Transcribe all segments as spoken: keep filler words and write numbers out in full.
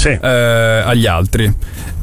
sì. eh, agli altri.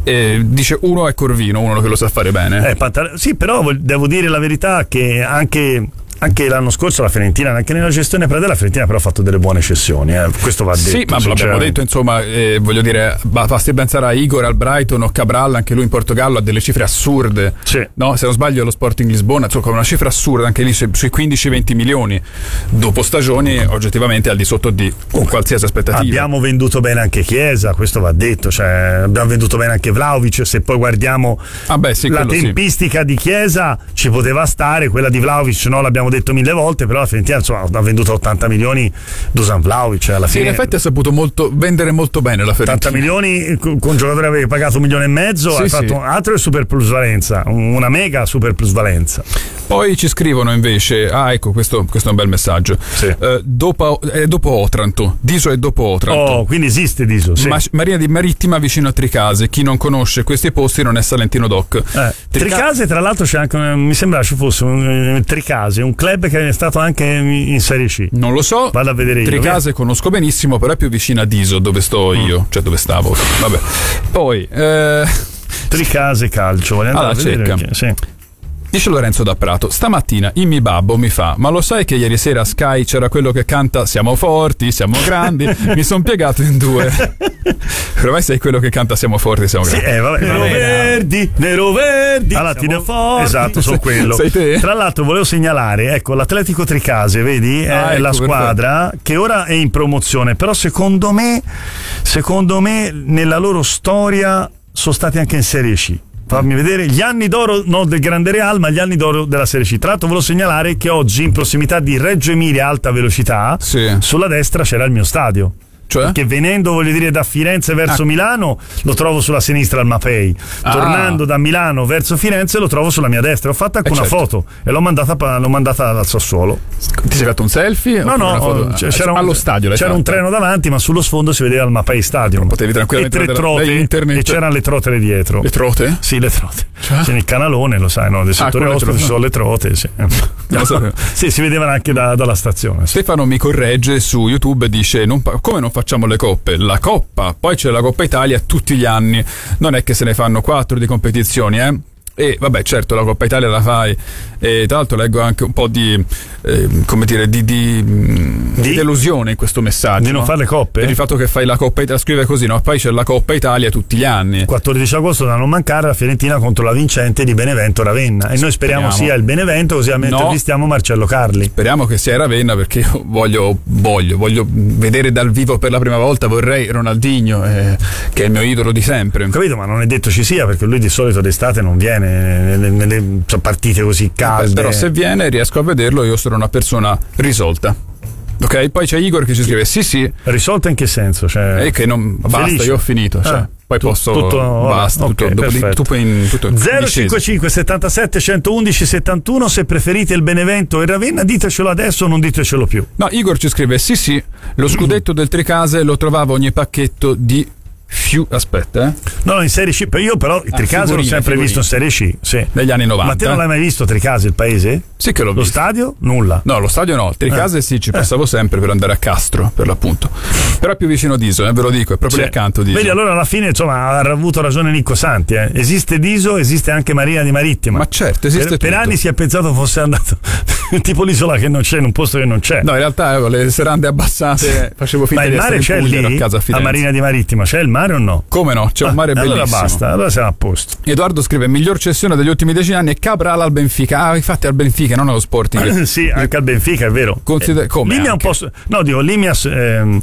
E dice uno è Corvino, uno che lo sa fare bene. Eh, Pantal- sì, però devo dire la verità che anche anche l'anno scorso la Fiorentina, anche nella gestione Pradella, la Fiorentina però ha fatto delle buone cessioni, eh. Questo va detto. Sì, ma l'abbiamo detto, insomma, eh, voglio dire, basti pensare a Igor al Brighton o Cabral, anche lui in Portogallo ha delle cifre assurde. Sì. No, se non sbaglio lo Sporting Lisbona, insomma, una cifra assurda anche lì sui quindici venti milioni dopo stagioni oggettivamente al di sotto di qualsiasi aspettativa. Abbiamo venduto bene anche Chiesa, questo va detto, cioè abbiamo venduto bene anche Vlahovic. Se poi guardiamo ah beh, sì, la tempistica sì. di Chiesa ci poteva stare, quella di Vlahovic no, l'abbiamo detto mille volte, però la Fiorentina insomma ha venduto ottanta milioni Dusan Vlahovic alla fine. Sì, in effetti ha saputo molto, vendere molto bene la Fiorentina. ottanta milioni con un giocatore avevi pagato un milione e mezzo, sì, hai sì. fatto altro è super plusvalenza, una mega super plusvalenza. Poi ci scrivono invece, ah ecco questo, questo è un bel messaggio, sì. uh, dopo, è dopo Otranto, Diso è dopo Otranto. Oh, quindi esiste Diso, sì. Ma, Marina di Marittima vicino a Tricase, chi non conosce questi posti non è Salentino Doc. Eh, Trica- Tricase tra l'altro c'è anche, mi sembra ci fosse un, un Tricase, un club che è stato anche in Serie C. Non lo so. Vado a vedere io. Tricase conosco benissimo, però è più vicino a Diso dove sto io, mm. cioè dove stavo. Vabbè. Poi eh... Tricase calcio, voglio andare allora, a vedere cerca. Perché, sì. Dice Lorenzo da Prato, stamattina il mio babbo mi fa, ma lo sai che ieri sera a Sky c'era quello che canta siamo forti, siamo grandi, mi sono piegato in due. Ormai sei quello che canta siamo forti, siamo grandi. Sì, eh, vabbè, nero vabbè. verdi, nero verdi, allora, ti devo... forti. Esatto, sono quello. Sei te? Tra l'altro volevo segnalare, ecco, l'Atletico Tricase, vedi, è ah, ecco, la squadra perfetto. Che ora è in promozione, però secondo me, secondo me nella loro storia sono stati anche in Serie C. Fammi vedere gli anni d'oro, non del Grande Real, ma gli anni d'oro della Serie C. Tra l'altro volevo segnalare che oggi in prossimità di Reggio Emilia alta velocità, sì. sulla destra c'era il mio stadio. Cioè? Che venendo, voglio dire, da Firenze verso ah. Milano lo trovo sulla sinistra al Mapei, ah. tornando da Milano verso Firenze lo trovo sulla mia destra. Ho fatto anche eh una certo. foto e l'ho mandata, l'ho mandata al Sassuolo. Ti sei fatto un selfie? No, no, foto? c'era un, allo stadio c'era un treno davanti, ma sullo sfondo si vedeva il Mapei Stadium. Potevi tranquillamente e tre trote e c'erano le trote dietro. Le trote? Sì, le trote. Cioè? C'è il canalone, lo sai, no? Del settore ah, ostro ci sono le trote. Sì, no, sì si vedevano anche da, dalla stazione. Sì. Stefano mi corregge su YouTube e dice: non, come non facciamo le coppe? La Coppa, poi c'è la Coppa Italia tutti gli anni, non è che se ne fanno quattro di competizioni, eh? E vabbè, certo, la Coppa Italia la fai, e tra l'altro leggo anche un po' di eh, come dire di, di, di? di delusione in questo messaggio, di non no? fare le coppe, per il fatto che fai la Coppa Italia, scrive così, no? Poi c'è la Coppa Italia tutti gli anni. quattordici agosto da non mancare, la Fiorentina contro la vincente di Benevento Ravenna, e noi speriamo, speriamo. sia il Benevento, così almeno intervistiamo Marcello Carli. Speriamo che sia Ravenna, perché io voglio voglio voglio vedere dal vivo per la prima volta, vorrei Ronaldinho, eh, che è il mio idolo di sempre. Ho capito, ma non è detto ci sia, perché lui di solito d'estate non viene nelle le partite così calde. Beh, però se viene e riesco a vederlo, io sono una persona risolta. Ok, poi c'è Igor che ci scrive sì sì. Risolta in che senso? Cioè, e che non basta, felice. Io ho finito, cioè, ah, poi tu, posso tutto, basta, okay, tutto, dopo di, tutto in, tutto zero cinquantacinque settantasette centoundici settantuno. Se preferite il Benevento e il Ravenna ditecelo adesso, non ditecelo più. No, Igor ci scrive sì sì, lo scudetto del Tricase lo trovavo ogni pacchetto di Fiu... aspetta, eh. No, no, in Serie C. Io però il Tricase ah, l'ho sempre figurine. visto in Serie C, sì. Negli anni novanta. Ma te non l'hai mai visto Tricase, il paese? Sì che l'ho lo visto. Lo stadio? Nulla. No, lo stadio no. Tricase eh. sì, ci passavo eh. sempre per andare a Castro, per l'appunto. Però è più vicino Diso, eh, ve lo dico, è proprio lì accanto Diso. Vedi, allora alla fine insomma ha avuto ragione Nicco Santi, eh. Esiste Diso, esiste anche Marina di Marittima. Ma certo, esiste per, tutto. Per anni si è pensato fosse andato tipo l'isola che non c'è, in un posto che non c'è. No, in realtà avevo le serande abbassate, facevo finta di essere in Puglia. Ma il mare c'è lì, a casa a Firenze. A Marina di Marittima, c'è il mare o no? Come no? C'è un mare ah, bellissimo. Allora basta, allora siamo a posto. Edoardo scrive: miglior cessione degli ultimi dieci anni è Cabral al Benfica. Ah, infatti al Benfica, non allo Sporting. Sì, anche al Benfica, è vero. Consider- eh, come? Limia un po'. No, dico, Limia. Ehm,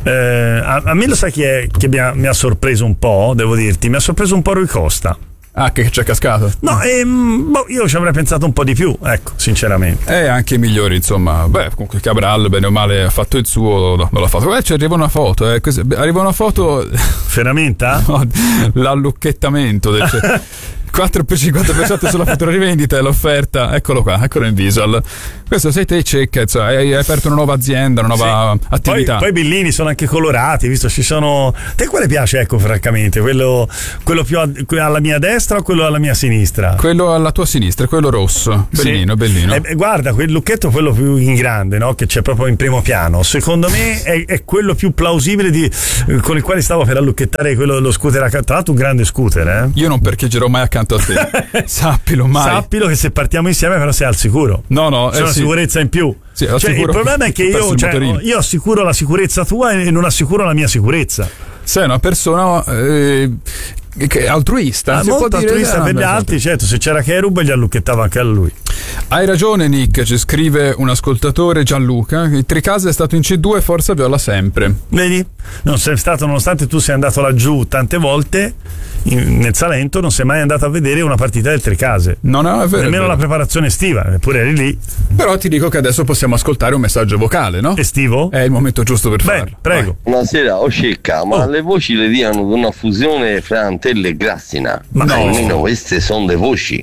eh, a, a me lo sai chi è che mi ha, mi ha sorpreso un po', devo dirti, mi ha sorpreso un po' Rui Costa. Ah, che c'è cascato? No, ehm, boh, io ci avrei pensato un po' di più, ecco, sinceramente. E anche i migliori, insomma. Beh, comunque Cabral, bene o male, ha fatto il suo, no, non l'ha fatto. Eh, ci arriva una foto, eh. Arriva una foto. Ferramenta? No, l'allucchettamento del. quattro per cinquanta per cento sulla futura rivendita è l'offerta, eccolo qua, eccolo in visual. Questo sei te, Cecca, insomma, hai aperto una nuova azienda, una nuova sì. attività. Poi, poi i billini sono anche colorati, visto ci sono. Te quale piace, ecco, francamente? Quello, quello più a, alla mia destra o quello alla mia sinistra? Quello alla tua sinistra, quello rosso, bellino, sì. bellino. Eh, guarda, quel lucchetto, quello più in grande, no? Che c'è proprio in primo piano. Secondo me è, è quello più plausibile di, con il quale stavo per allucchettare quello, lo scooter. Tra l'altro un grande scooter, eh? Io non parcheggerò mai accanto a te. Sappilo mai. Sappilo che se partiamo insieme però sei al sicuro. No, no, c'è eh, una sì. sicurezza in più. Sì, cioè, il problema è che io, cioè, io assicuro la sicurezza tua e non assicuro la mia sicurezza. Sei una persona eh, che è altruista, ah, si molto può dire, altruista per gli altri, certo. Se c'era Cherub gli allucchettava anche a lui. Hai ragione, Nick, ci scrive un ascoltatore, Gianluca. Il Tricase è stato in C due, forza viola sempre. Vedi? Non sei stato, nonostante tu sei andato laggiù tante volte in, nel Salento, non sei mai andato a vedere una partita del Tricase. No, no, è vero. Nemmeno è vero. la preparazione estiva, eppure eri lì. Però ti dico che adesso possiamo ascoltare un messaggio vocale, no? Estivo? È il momento giusto per Beh, farlo. prego. Vai. Buonasera, oh Cecca, ma oh. le voci le diano di una fusione fra Antella e Grassina. Ma no. no. Almeno queste sono le voci.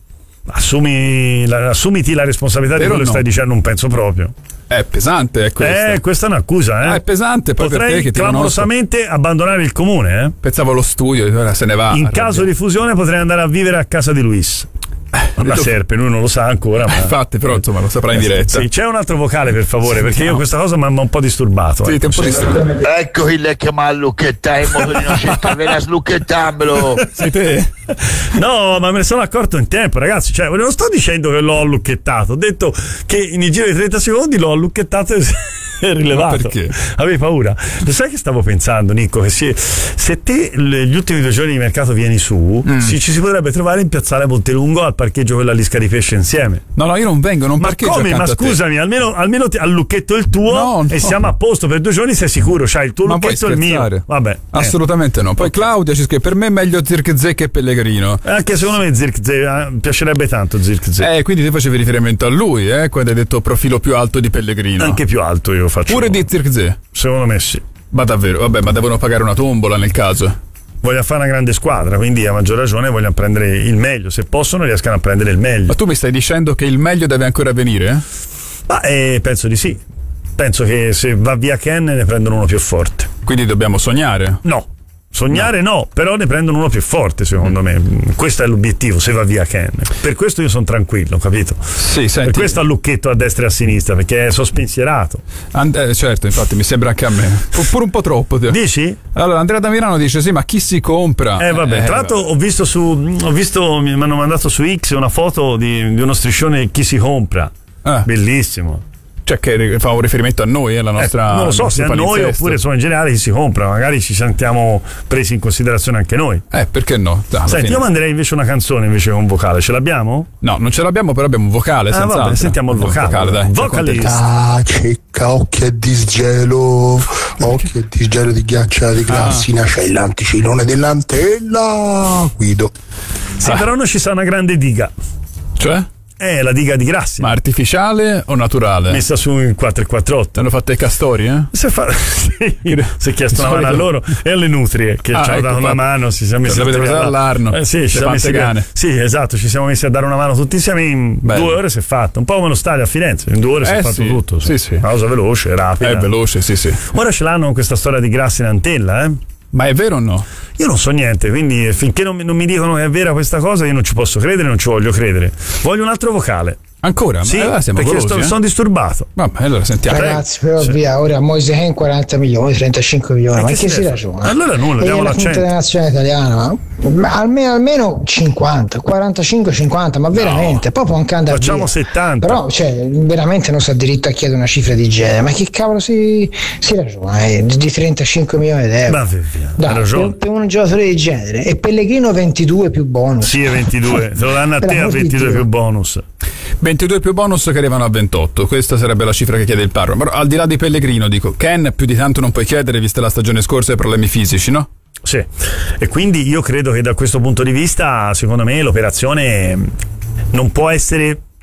Assumi la, assumiti la responsabilità Però di quello che no. stai dicendo, non penso proprio. È pesante, è questa. Eh, questa è un'accusa, eh. Ah, è pesante, poi potrei per te che ti clamorosamente conosco. abbandonare il comune, eh. Pensavo allo studio, ora se ne va. In caso di fusione potrei andare a vivere a casa di Luis. Eh, la Serpe, lui non lo sa ancora. Ma... Infatti, però insomma lo saprà in diretta. Sì, c'è un altro vocale per favore, perché io questa cosa mi ha un po' disturbato. Sì, ecco. un po' disturbato. Ecco il che mi ha lucchettato, il motorino Cecca, vieni a slucchettarmelo. Sei te? No, ma me ne sono accorto in tempo, ragazzi. Cioè, non sto dicendo che l'ho lucchettato, ho detto che in giro di trenta secondi l'ho lucchettato e rilevato. Ma perché? Avevi paura? Lo sai che stavo pensando, Nico? Che se, se te gli ultimi due giorni di mercato vieni su, mm. si, ci si potrebbe trovare in piazzale Montelungo al parcheggio con la Lisca di Pesce insieme. No, no, io non vengo, non ma parcheggio. Come? Ma scusami, almeno, almeno ti allucchetto il tuo no, e no. siamo a posto per due giorni, sei sicuro? C'hai il tuo ma lucchetto e il mio. Vabbè. Assolutamente eh. no. Poi okay. Claudia ci scrive: per me è meglio Zirkzee che Pellegrino. Anche secondo me Zirkzee eh, piacerebbe tanto Zirkzee. Eh, quindi ti facevi riferimento a lui, eh, quando hai detto profilo più alto di Pellegrino. Anche più alto io faccio. Pure di Zirkzee. Secondo me sì. Ma davvero? Vabbè, ma devono pagare una tombola nel caso. Vogliono fare una grande squadra, quindi a maggior ragione vogliono prendere il meglio. Se possono riescano a prendere il meglio. Ma tu mi stai dicendo che il meglio deve ancora venire? Eh? Ma eh, penso di sì. Penso che se va via Ken ne prendono uno più forte. Quindi dobbiamo sognare? No. Sognare no. no, però ne prendono uno più forte secondo me. Questo è l'obiettivo, se va via Ken. Per questo io sono tranquillo, capito? Sì, senti. Per questo allucchetto a destra e a sinistra, perché è sospensierato. And- eh, certo, infatti mi sembra anche a me. Pure un po' troppo. Dici? Allora Andrea da Milano dice sì, ma chi si compra? Eh vabbè, eh, tra l'altro ho visto su ho visto, mi hanno mandato su X una foto di, di uno striscione chi si compra. Eh. Bellissimo. Cioè che fa un riferimento a noi, alla nostra. Eh, non lo so se a noi oppure insomma in generale chi si compra, magari ci sentiamo presi in considerazione anche noi. Eh, perché no? Da, Senti, fine. io manderei invece una canzone invece con vocale, ce l'abbiamo? No, non ce l'abbiamo, però abbiamo un vocale, ah, senza vabbè, sentiamo il vocale. vocale dai. Vocalist. Ah, Cecca, occhio a disgelo, occhio a disgelo di ghiaccia di Grassina, ah. C'è l'anticiclone dell'Antella, Guido. Sì, ah. però non ci sa una grande diga. Cioè? Eh, la diga di Grassi. Ma artificiale o naturale? Messa su in quattro e quattrotto. Hanno fatto i castori, eh? Si fa... sì. Si è chiesto una mano a loro e alle nutrie che ah, ci hanno ecco, dato una mano. Si siamo messi a dare all'Arno. Eh, sì, ci siamo messi cane. Sì, esatto. Ci siamo messi a dare una mano tutti insieme. In Bello. due ore si è fatto. Un po' come lo stadio a Firenze. In due ore eh, si è fatto sì. tutto. Sì, sì. Una cosa veloce, rapida. È veloce, sì, sì. Ora ce l'hanno con questa storia di Grassi in Antella, eh? Ma è vero o no? Io non so niente, quindi finché non mi, non mi dicono che è vera questa cosa, io non ci posso credere, non ci voglio credere. Voglio un altro vocale. Ancora? Sì, Ma siamo perché golosi, sto, eh? sono disturbato. Vabbè, allora sentiamo. Ragazzi, però sì. Via, ora Moise Hen quaranta milioni, trentacinque milioni, ma, ma che, che si ragiona? Allora nulla, diamo l'accento. La nazionale italiana, ma almeno, almeno cinquanta, quarantacinque cinquanta, ma veramente, no, poi può anche andare facciamo via. settanta. Però, cioè, veramente non si ha diritto a chiedere una cifra di genere, ma che cavolo si, si ragiona eh, di trentacinque milioni di euro? Ma via, Dai, per, per un giocatore di genere. E Pellegrino ventidue più bonus. Sì, ventidue, te lo danno a te a ventidue più bonus. ventidue più bonus che arrivano a ventotto, questa sarebbe la cifra che chiede il Parma. Però al di là di Pellegrino, dico, Ken più di tanto non puoi chiedere vista la stagione scorsa e i problemi fisici, no? Sì, e quindi io credo che da questo punto di vista, secondo me, l'operazione non può essere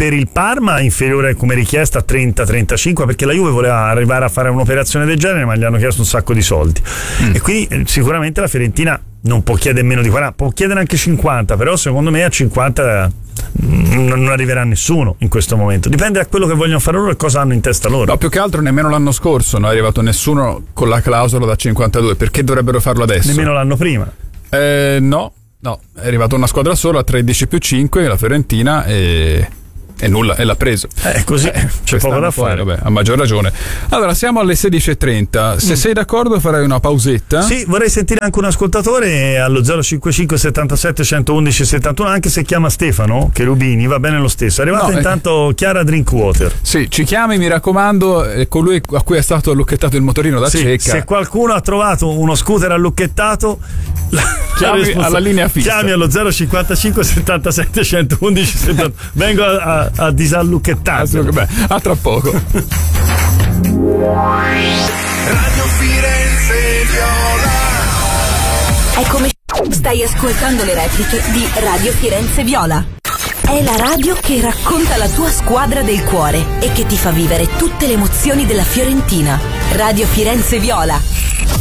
per il Parma inferiore come richiesta a trenta trentacinque, perché la Juve voleva arrivare a fare un'operazione del genere, ma gli hanno chiesto un sacco di soldi. Mm. E quindi sicuramente la Fiorentina non può chiedere meno di quaranta, può chiedere anche cinquanta, però secondo me a cinquanta non arriverà nessuno in questo momento. Dipende da quello che vogliono fare loro e cosa hanno in testa loro. No, più che altro nemmeno l'anno scorso non è arrivato nessuno con la clausola da cinquantadue. Perché dovrebbero farlo adesso? Nemmeno l'anno prima. Eh, no, no, è arrivata una squadra sola a tredici più cinque, la Fiorentina, e... e nulla, e l'ha preso. Eh, così eh, c'è poco da poi, fare. Vabbè, a maggior ragione. Allora, siamo alle sedici e trenta. Se mm. sei d'accordo, farai una pausetta. Sì, vorrei sentire anche un ascoltatore allo zero cinquantacinque settantasette centoundici settantuno, anche se chiama Stefano Cherubini, va bene lo stesso. È arrivata no, intanto eh... Chiara Drinkwater. Sì, ci chiami, mi raccomando, è colui a cui è stato allucchettato il motorino da sì, cecca. Se qualcuno ha trovato uno scooter allucchettato, chiami alla linea fissa. Chiami allo zero cinquantacinque settantasette centoundici settantuno. Vengo a, a a disallucchettare. Beh, a tra poco. Radio Firenze Viola. È come stai ascoltando le repliche di Radio Firenze Viola. È la radio che racconta la tua squadra del cuore e che ti fa vivere tutte le emozioni della Fiorentina. Radio Firenze Viola.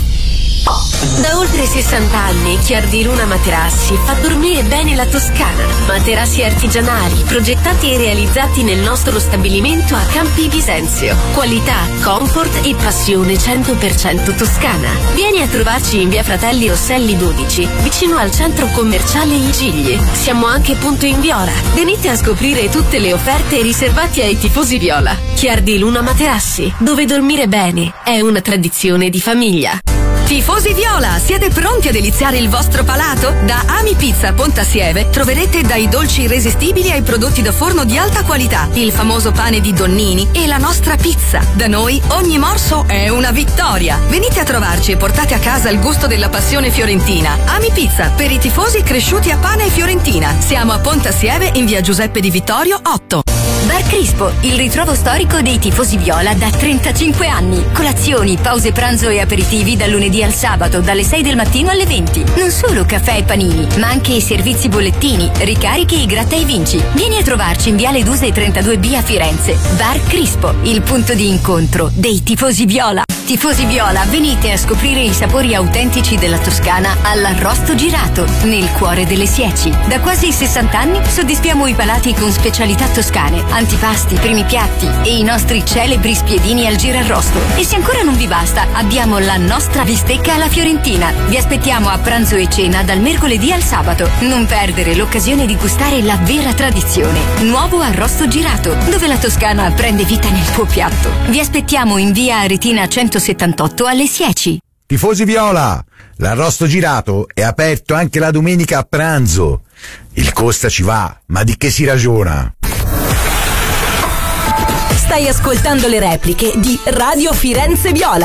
Da oltre sessanta anni Chiardi Luna Materassi fa dormire bene la Toscana. Materassi artigianali, progettati e realizzati nel nostro stabilimento a Campi Bisenzio. Qualità, comfort e passione cento per cento toscana. Vieni a trovarci in via Fratelli Osselli dodici, vicino al centro commerciale I Gigli. Siamo anche punto in Viola. Venite a scoprire tutte le offerte riservate ai tifosi viola. Chiardi Luna Materassi, dove dormire bene è una tradizione di famiglia. Tifosi viola, siete pronti a deliziare il vostro palato? Da Ami Pizza Pontassieve troverete dai dolci irresistibili ai prodotti da forno di alta qualità, il famoso pane di Donnini e la nostra pizza. Da noi ogni morso è una vittoria. Venite a trovarci e portate a casa il gusto della passione fiorentina. Ami Pizza, per i tifosi cresciuti a pane e fiorentina. Siamo a Pontassieve in via Giuseppe Di Vittorio otto. Bar Crispo, il ritrovo storico dei tifosi viola da trentacinque anni. Colazioni, pause pranzo e aperitivi dal lunedì al sabato, dalle sei del mattino alle venti. Non solo caffè e panini, ma anche i servizi bollettini, ricarichi e gratta e vinci. Vieni a trovarci in viale Duse trentadue B a Firenze. Bar Crispo, il punto di incontro dei tifosi viola. Tifosi viola, venite a scoprire i sapori autentici della Toscana all'arrosto girato, nel cuore delle Sieci. Da quasi sessanta anni soddisfiamo i palati con specialità toscane, antipasti, primi piatti e i nostri celebri spiedini al girarrosto. E se ancora non vi basta, abbiamo la nostra bistecca alla fiorentina. Vi aspettiamo a pranzo e cena dal mercoledì al sabato. Non perdere l'occasione di gustare la vera tradizione. Nuovo arrosto girato, dove la Toscana prende vita nel tuo piatto. Vi aspettiamo in via Aretina centosettantotto alle Sieci. Tifosi viola, l'arrosto girato è aperto anche la domenica a pranzo. Il costa ci va, ma di che si ragiona? Stai ascoltando le repliche di Radio Firenze Viola.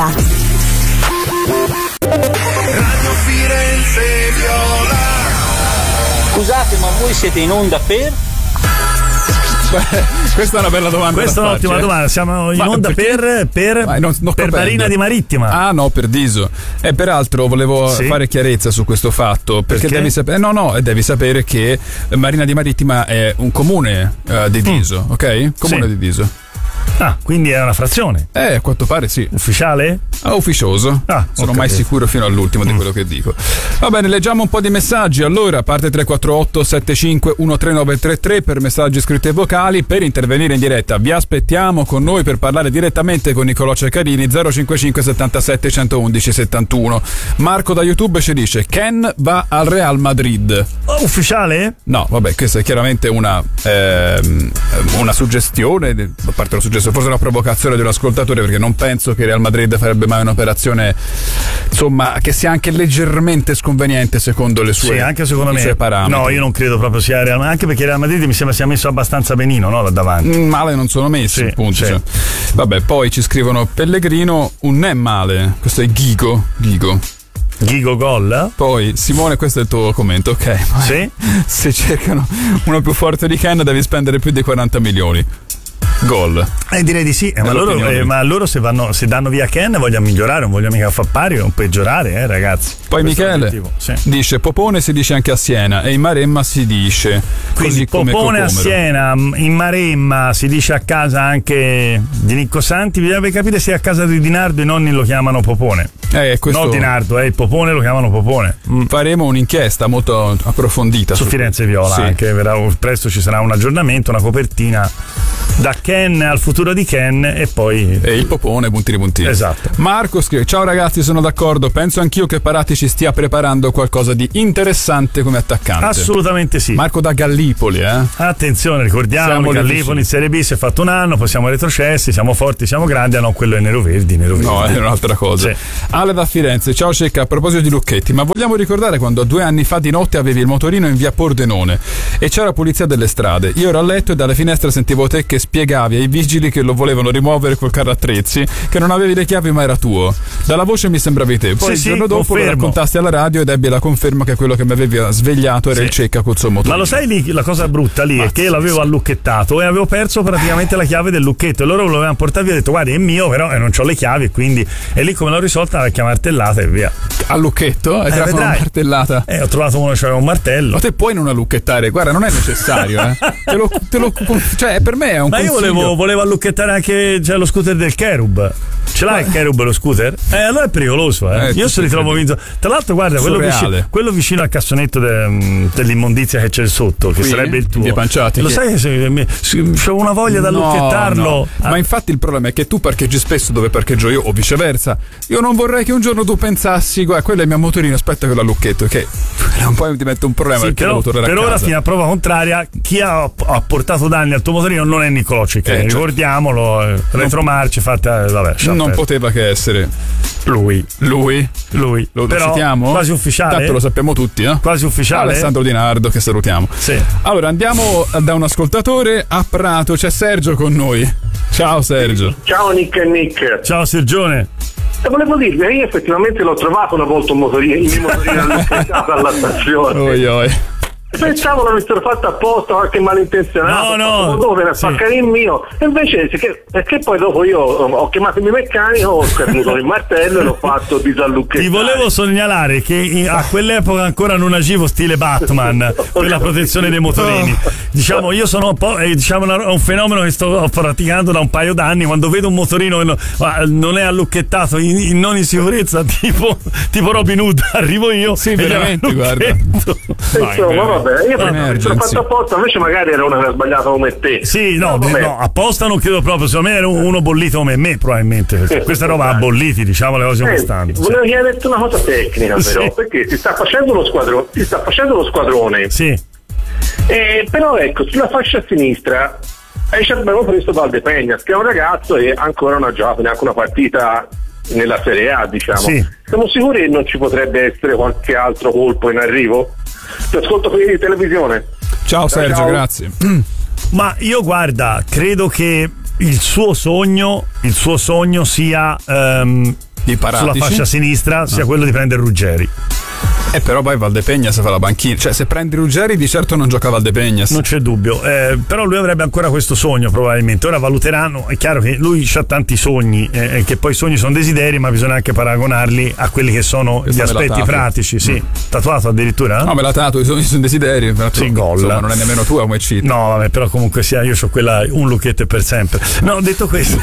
Radio Firenze Viola. Scusate, ma voi siete in onda per? Beh, questa è una bella domanda. Questa è un'ottima farci, domanda. Siamo in ma onda per, per, non, non per Marina di Marittima. Ah, no, per Diso. E peraltro volevo sì. fare chiarezza su questo fatto. Perché, perché? devi sapere. No, no, devi sapere che Marina di Marittima è un comune uh, di Diso, mm. ok? Comune sì. di Diso. Ah, quindi è una frazione? Eh, a quanto pare sì. Ufficiale? Ah, ufficioso. Ah, sono mai sicuro fino all'ultimo mm. di quello che dico. Va bene, leggiamo un po' di messaggi. Allora, parte tre quattro otto sette cinque uno tre nove tre tre per messaggi scritti e vocali. Per intervenire in diretta vi aspettiamo con noi per parlare direttamente con Nicolò Ceccarini. Zero cinquantacinque settantasette centoundici settantuno. Marco da YouTube ci dice: Ken va al Real Madrid. Oh, ufficiale? No, vabbè, questa è chiaramente una ehm, una suggestione, a parte la suggestione, forse una provocazione di un ascoltatore, perché non penso che Real Madrid farebbe mai un'operazione, insomma, che sia anche leggermente sconveniente secondo le sue, sì, anche secondo me. Suoi parametri. No, io non credo proprio sia Real Madrid, anche perché Real Madrid mi sembra sia messo abbastanza benino, no, da davanti. Mm, male non sono messi, sì, appunto. Sì. Cioè. Vabbè, poi ci scrivono Pellegrino, un non è male. Questo è Ghigo, Ghigo. Ghigo Gol. Poi Simone, questo è il tuo commento, ok? Sì. Se cercano uno più forte di Ken devi spendere più di quaranta milioni. gol. Eh, direi di sì, eh, ma, loro, eh, ma loro se, vanno, se danno via Ken vogliono migliorare, non vogliono mica far pari o peggiorare, eh, ragazzi. Poi questo Michele sì. dice Popone si dice anche a Siena e in Maremma si dice quindi così come Popone a Cocomero. Siena, in Maremma si dice a casa anche di Nicco Santi. Bisogna capire se a casa di Dinardo i nonni lo chiamano Popone. Eh, questo... No, Dinardo, eh, il Popone lo chiamano Popone. Mm. Faremo un'inchiesta molto approfondita su, su Firenze Viola, sì. Anche verrà, presto ci sarà un aggiornamento, una copertina da Ken al futuro di Ken e poi e il Popone puntini puntini. Esatto. Marco scrive: ciao ragazzi, sono d'accordo, penso anch'io che Parati ci stia preparando qualcosa di interessante come attaccante. Assolutamente sì. Marco da Gallipoli, eh. Attenzione, ricordiamo che Gallipoli in Serie B si è fatto un anno, poi siamo retrocessi, siamo forti, siamo grandi. Ah no, quello è Nero Verdi, Nero Verdi. No, è un'altra cosa. Sì. Ale da Firenze, ciao Cecca, a proposito di Lucchetti, ma vogliamo ricordare quando due anni fa di notte avevi il motorino in via Pordenone e c'era polizia delle strade, io ero a letto e dalle finestre sentivo te che spiegavi ai vigili che lo volevano rimuovere col carro attrezzi, che non avevi le chiavi ma era tuo. Dalla voce mi sembravi te, poi sì, il giorno sì, dopo confermo. lo raccontasti alla radio ed ebbi la conferma che quello che mi avevi svegliato era sì. il Cecca col suo motorino. Ma lo sai lì la cosa brutta lì Mazza, è che io l'avevo sì. allucchettato e avevo perso praticamente la chiave del lucchetto e loro lo avevano portato via e ho detto guarda è mio però eh, non c'ho le chiavi, quindi e lì come l'ho risolta la martellata e via. Al lucchetto? Hai eh, trovato una martellata? Eh, ho trovato uno che aveva un martello. Ma te puoi non allucchettare, guarda, non è necessario, eh. te lo, te lo, cioè, per me è un Ma consiglio. io volevo, volevo allucchettare anche cioè, lo scooter del Cherub. Ce l'hai il Cherub lo scooter? Eh, allora è pericoloso, eh. eh io se li trovo vinto. Tra l'altro, guarda, quello vicino, quello vicino al cassonetto de, dell'immondizia che c'è sotto, che Qui? sarebbe il tuo. Via Panciati. Lo che... sai che se, mi, c'ho una voglia da no, allucchettarlo. No. Ah. Ma infatti il problema è che tu parcheggi spesso dove parcheggio io, o viceversa. Io non vorrei che un giorno tu pensassi, guarda, quello è il mio motorino, aspetta che lo allucchetto, che un po' diventa un problema sì, però, per a ora casa. fino a prova contraria chi ha, ha portato danni al tuo motorino non è Nicoci che eh, ricordiamolo eh, retromarce fatta eh, vabbè non per. poteva che essere lui lui lui lo però, citiamo? Quasi ufficiale tanto lo sappiamo tutti eh? Quasi ufficiale Alessandro Di Nardo che salutiamo sì. Allora andiamo da un ascoltatore a Prato, c'è Sergio con noi. Ciao Sergio. Ciao Nick e Nick. Ciao Sergione. E volevo dirvi, io effettivamente l'ho trovato una volta un motorino, il mio motorino allucchettato alla stazione. Oi oi. Pensavo l'avessero fatto apposta, qualche malintenzionato. No, no. Dove per spaccare il mio? E invece, che, perché poi dopo io ho chiamato il mio meccanico, ho scaduto il martello e l'ho fatto disallucchettare. Ti volevo segnalare che a quell'epoca ancora non agivo stile Batman per la protezione dei motorini. Diciamo, io sono un po' eh, diciamo un fenomeno che sto praticando da un paio d'anni. Quando vedo un motorino che non è allucchettato, in, in non in sicurezza, tipo, tipo Robin Hood, arrivo io. Sì, veramente, guarda. Vai, insomma, vabbè, io l'ho fatto apposta, invece magari era uno che ha sbagliato come te. Sì, no, no, no, apposta non credo proprio, secondo me era uno bollito come me, probabilmente. Perché questa roba ha bolliti, diciamo le cose come stanno. Volevo sì. chiederti una cosa tecnica, però, sì. perché si sta facendo lo squadrone, si sta facendo lo squadrone. Sì. Eh, però ecco, sulla fascia sinistra eh, ci abbiamo preso Valdepeñas, che è un ragazzo e ancora non ha giocato neanche una partita nella Serie A, diciamo. Sì. Siamo sicuri che non ci potrebbe essere qualche altro colpo in arrivo? Ti ascolto qui di televisione. Ciao Sergio, ciao. Grazie. Ma io guarda, credo che il suo sogno, il suo sogno sia um, sulla fascia sinistra, sia no. quello di prendere Ruggeri. Eh però poi Valdepeñas fa la banchina, cioè se prendi Ruggeri di certo non gioca Valdepeñas. Non c'è dubbio, eh, però lui avrebbe ancora questo sogno probabilmente. Ora valuteranno, è chiaro che lui ha tanti sogni e eh, che poi i sogni sono desideri, ma bisogna anche paragonarli a quelli che sono Questo gli aspetti pratici. Sì, mm. tatuato addirittura? No, me l'ha tatuato, i sogni sono desideri. Sì, gol. Insomma, non è nemmeno tua come cheat. No, vabbè, però comunque sia, io ho quella un lucchetto per sempre. No, detto questo.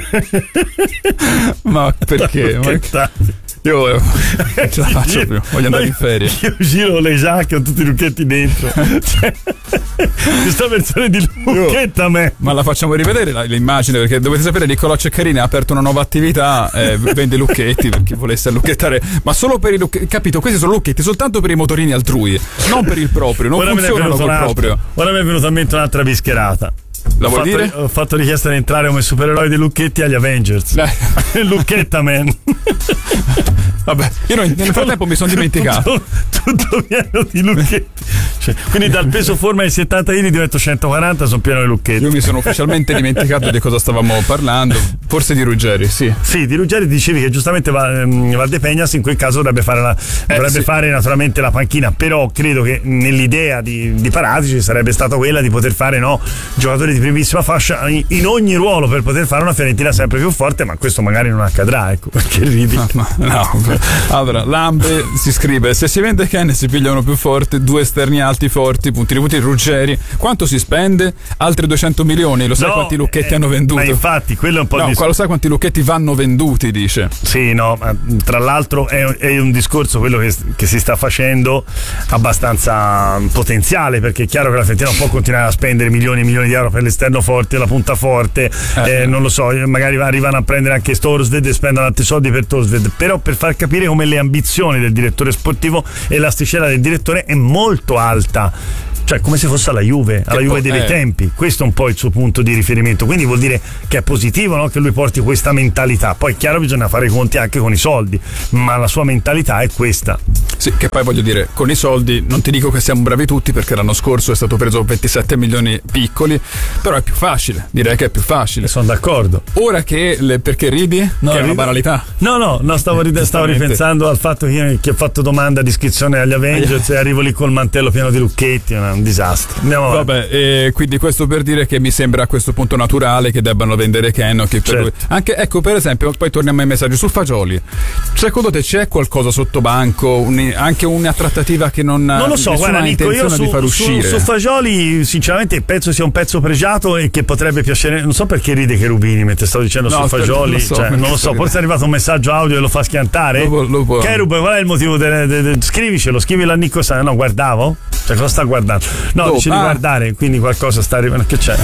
Ma perché? Ma... Io non ce la faccio io, più, voglio andare in ferie. Io giro le giacche con tutti i lucchetti dentro. Cioè, questa versione di lucchetta a me. Ma la facciamo rivedere la, l'immagine, perché dovete sapere Niccolò Ceccarini ha aperto una nuova attività, eh, vende lucchetti per chi volesse lucchettare, ma solo per i lucchetti, capito? Questi sono lucchetti soltanto per i motorini altrui, non per il proprio, non ora funzionano col proprio. Ora mi è venuta a mente un'altra bischerata. La vuoi ho, fatto, dire? ho fatto richiesta di entrare come supereroe di lucchetti agli Avengers. Lucchetta man. Vabbè, io non, nel frattempo mi sono dimenticato. Tutto, tutto pieno di lucchetti. Cioè, quindi dal peso forma ai settanta chili divento centoquaranta, sono pieno di Lucchetti. Io mi sono ufficialmente dimenticato di cosa stavamo parlando, forse di Ruggeri, sì. Sì, di Ruggeri dicevi che giustamente Valdepeñas in quel caso dovrebbe fare la, eh, dovrebbe sì. fare naturalmente la panchina, però credo che nell'idea di, di Paratici sarebbe stata quella di poter fare no, giocatori di primissima fascia in, in ogni ruolo per poter fare una Fiorentina sempre più forte, ma questo magari non accadrà, ecco, perché ridi. No, ma, no. Allora, Lambe si scrive: se si vende Ken e si pigliano più forti, due esterni alti forti, punti di punti Ruggeri, quanto si spende? Altri duecento milioni, lo sai no, quanti Lucchetti eh, hanno venduto? Ma infatti, quello è un po' no, il discorso. Lo sai quanti Lucchetti vanno venduti, dice. Sì, no, ma tra l'altro è, è un discorso quello che, che si sta facendo abbastanza potenziale, perché è chiaro che la Fiorentina non può continuare a spendere milioni e milioni di euro per l'esterno forte, la punta forte, eh, eh, non lo so, magari arrivano a prendere anche Storsved e spendono altri soldi per Storsved, però per far capire come le ambizioni del direttore sportivo e l'asticella del direttore è molto alta, cioè come se fosse alla Juve, alla che Juve po- dei eh. tempi. Questo è un po' il suo punto di riferimento, quindi vuol dire che è positivo, no? Che lui porti questa mentalità. Poi è chiaro bisogna fare i conti anche con i soldi, ma la sua mentalità è questa. Sì, che poi voglio dire, con i soldi non ti dico che siamo bravi tutti, perché l'anno scorso è stato preso ventisette milioni piccoli, però è più facile, direi che è più facile. Sono d'accordo. Ora che le, perché ridi? No, che è una banalità. No, no, no, stavo, ride- stavo ripensando al fatto che io che ho fatto domanda di iscrizione agli Avengers e arrivo lì col mantello pieno di Lucchetti, è un disastro. Andiamo avanti. Vabbè, e quindi questo per dire che mi sembra a questo punto naturale che debbano vendere Ken, che per certo. lui. Anche, ecco, per esempio, poi torniamo ai messaggi sul Fagioli. Secondo te c'è qualcosa sotto banco, un, anche una trattativa che non non lo so, guarda Nico, io su, di far uscire? Su, su Fagioli sinceramente penso sia un pezzo pregiato e che potrebbe piacere, non so perché ride Cherubini mentre stavo dicendo no, su Fagioli, non lo so, cioè, non lo so forse è arrivato un messaggio audio e lo fa schiantare. Lo, lo può. Cherub, qual è il motivo de, de, de, scrivicelo, scrivilo a Nico San. No, guardavo? Cioè cosa sta guardando? No, oh, dice ah. di guardare, quindi qualcosa sta arrivando. Che c'è?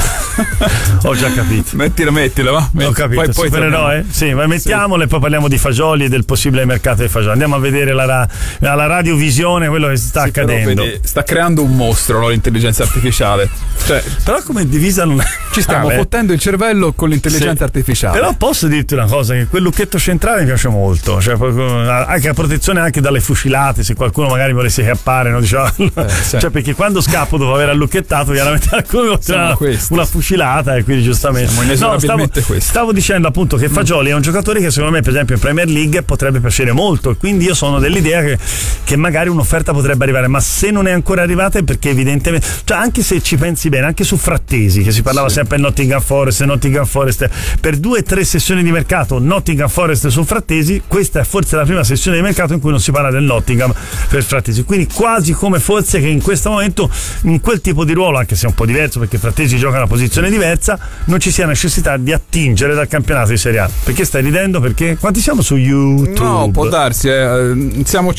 Ho già capito. Mettila, mettila, va. Ho capito. Poi, poi supereroe? Sì, ma mettiamole sì. E poi parliamo di Fagioli e del possibile mercato dei Fagioli. Andiamo a vedere la, ra- la radiovisione, quello che sta sì, accadendo. Vedi, sta creando un mostro, no, l'intelligenza artificiale. Cioè, però come divisa non è. Ci stiamo Vabbè. fottendo il cervello con l'intelligenza sì. artificiale. Però posso dirti una cosa, che quel lucchetto centrale mi piace molto, cioè anche a protezione anche dalle fucilate, se qualcuno magari volesse chiappare, no? Diceva, eh, sì. Cioè perché quando scappo dopo aver allucchettato chiaramente qualcuno una, una fucilata e quindi giustamente no, stavo, stavo dicendo appunto che Fagioli mm. è un giocatore che secondo me per esempio in Premier League potrebbe piacere molto, e quindi io sono dell'idea che, che magari un'offerta potrebbe arrivare, ma se non è ancora arrivata è perché evidentemente, cioè anche se ci pensi bene, anche su Frattesi che si parlava sì. sempre in Nottingham Forest Nottingham Forest per due o tre sessioni di mercato Nottingham Forest su Frattesi, questa è forse la prima sessione di mercato in cui non si parla del Nottingham per Frattesi, quindi quasi come forse che in questo momento in quel tipo di ruolo, anche se è un po' diverso perché Frattesi gioca una posizione diversa, non ci sia necessità di attingere dal campionato di Serie A. Perché stai ridendo? Perché quanti siamo su YouTube? No, può darsi, eh. siamo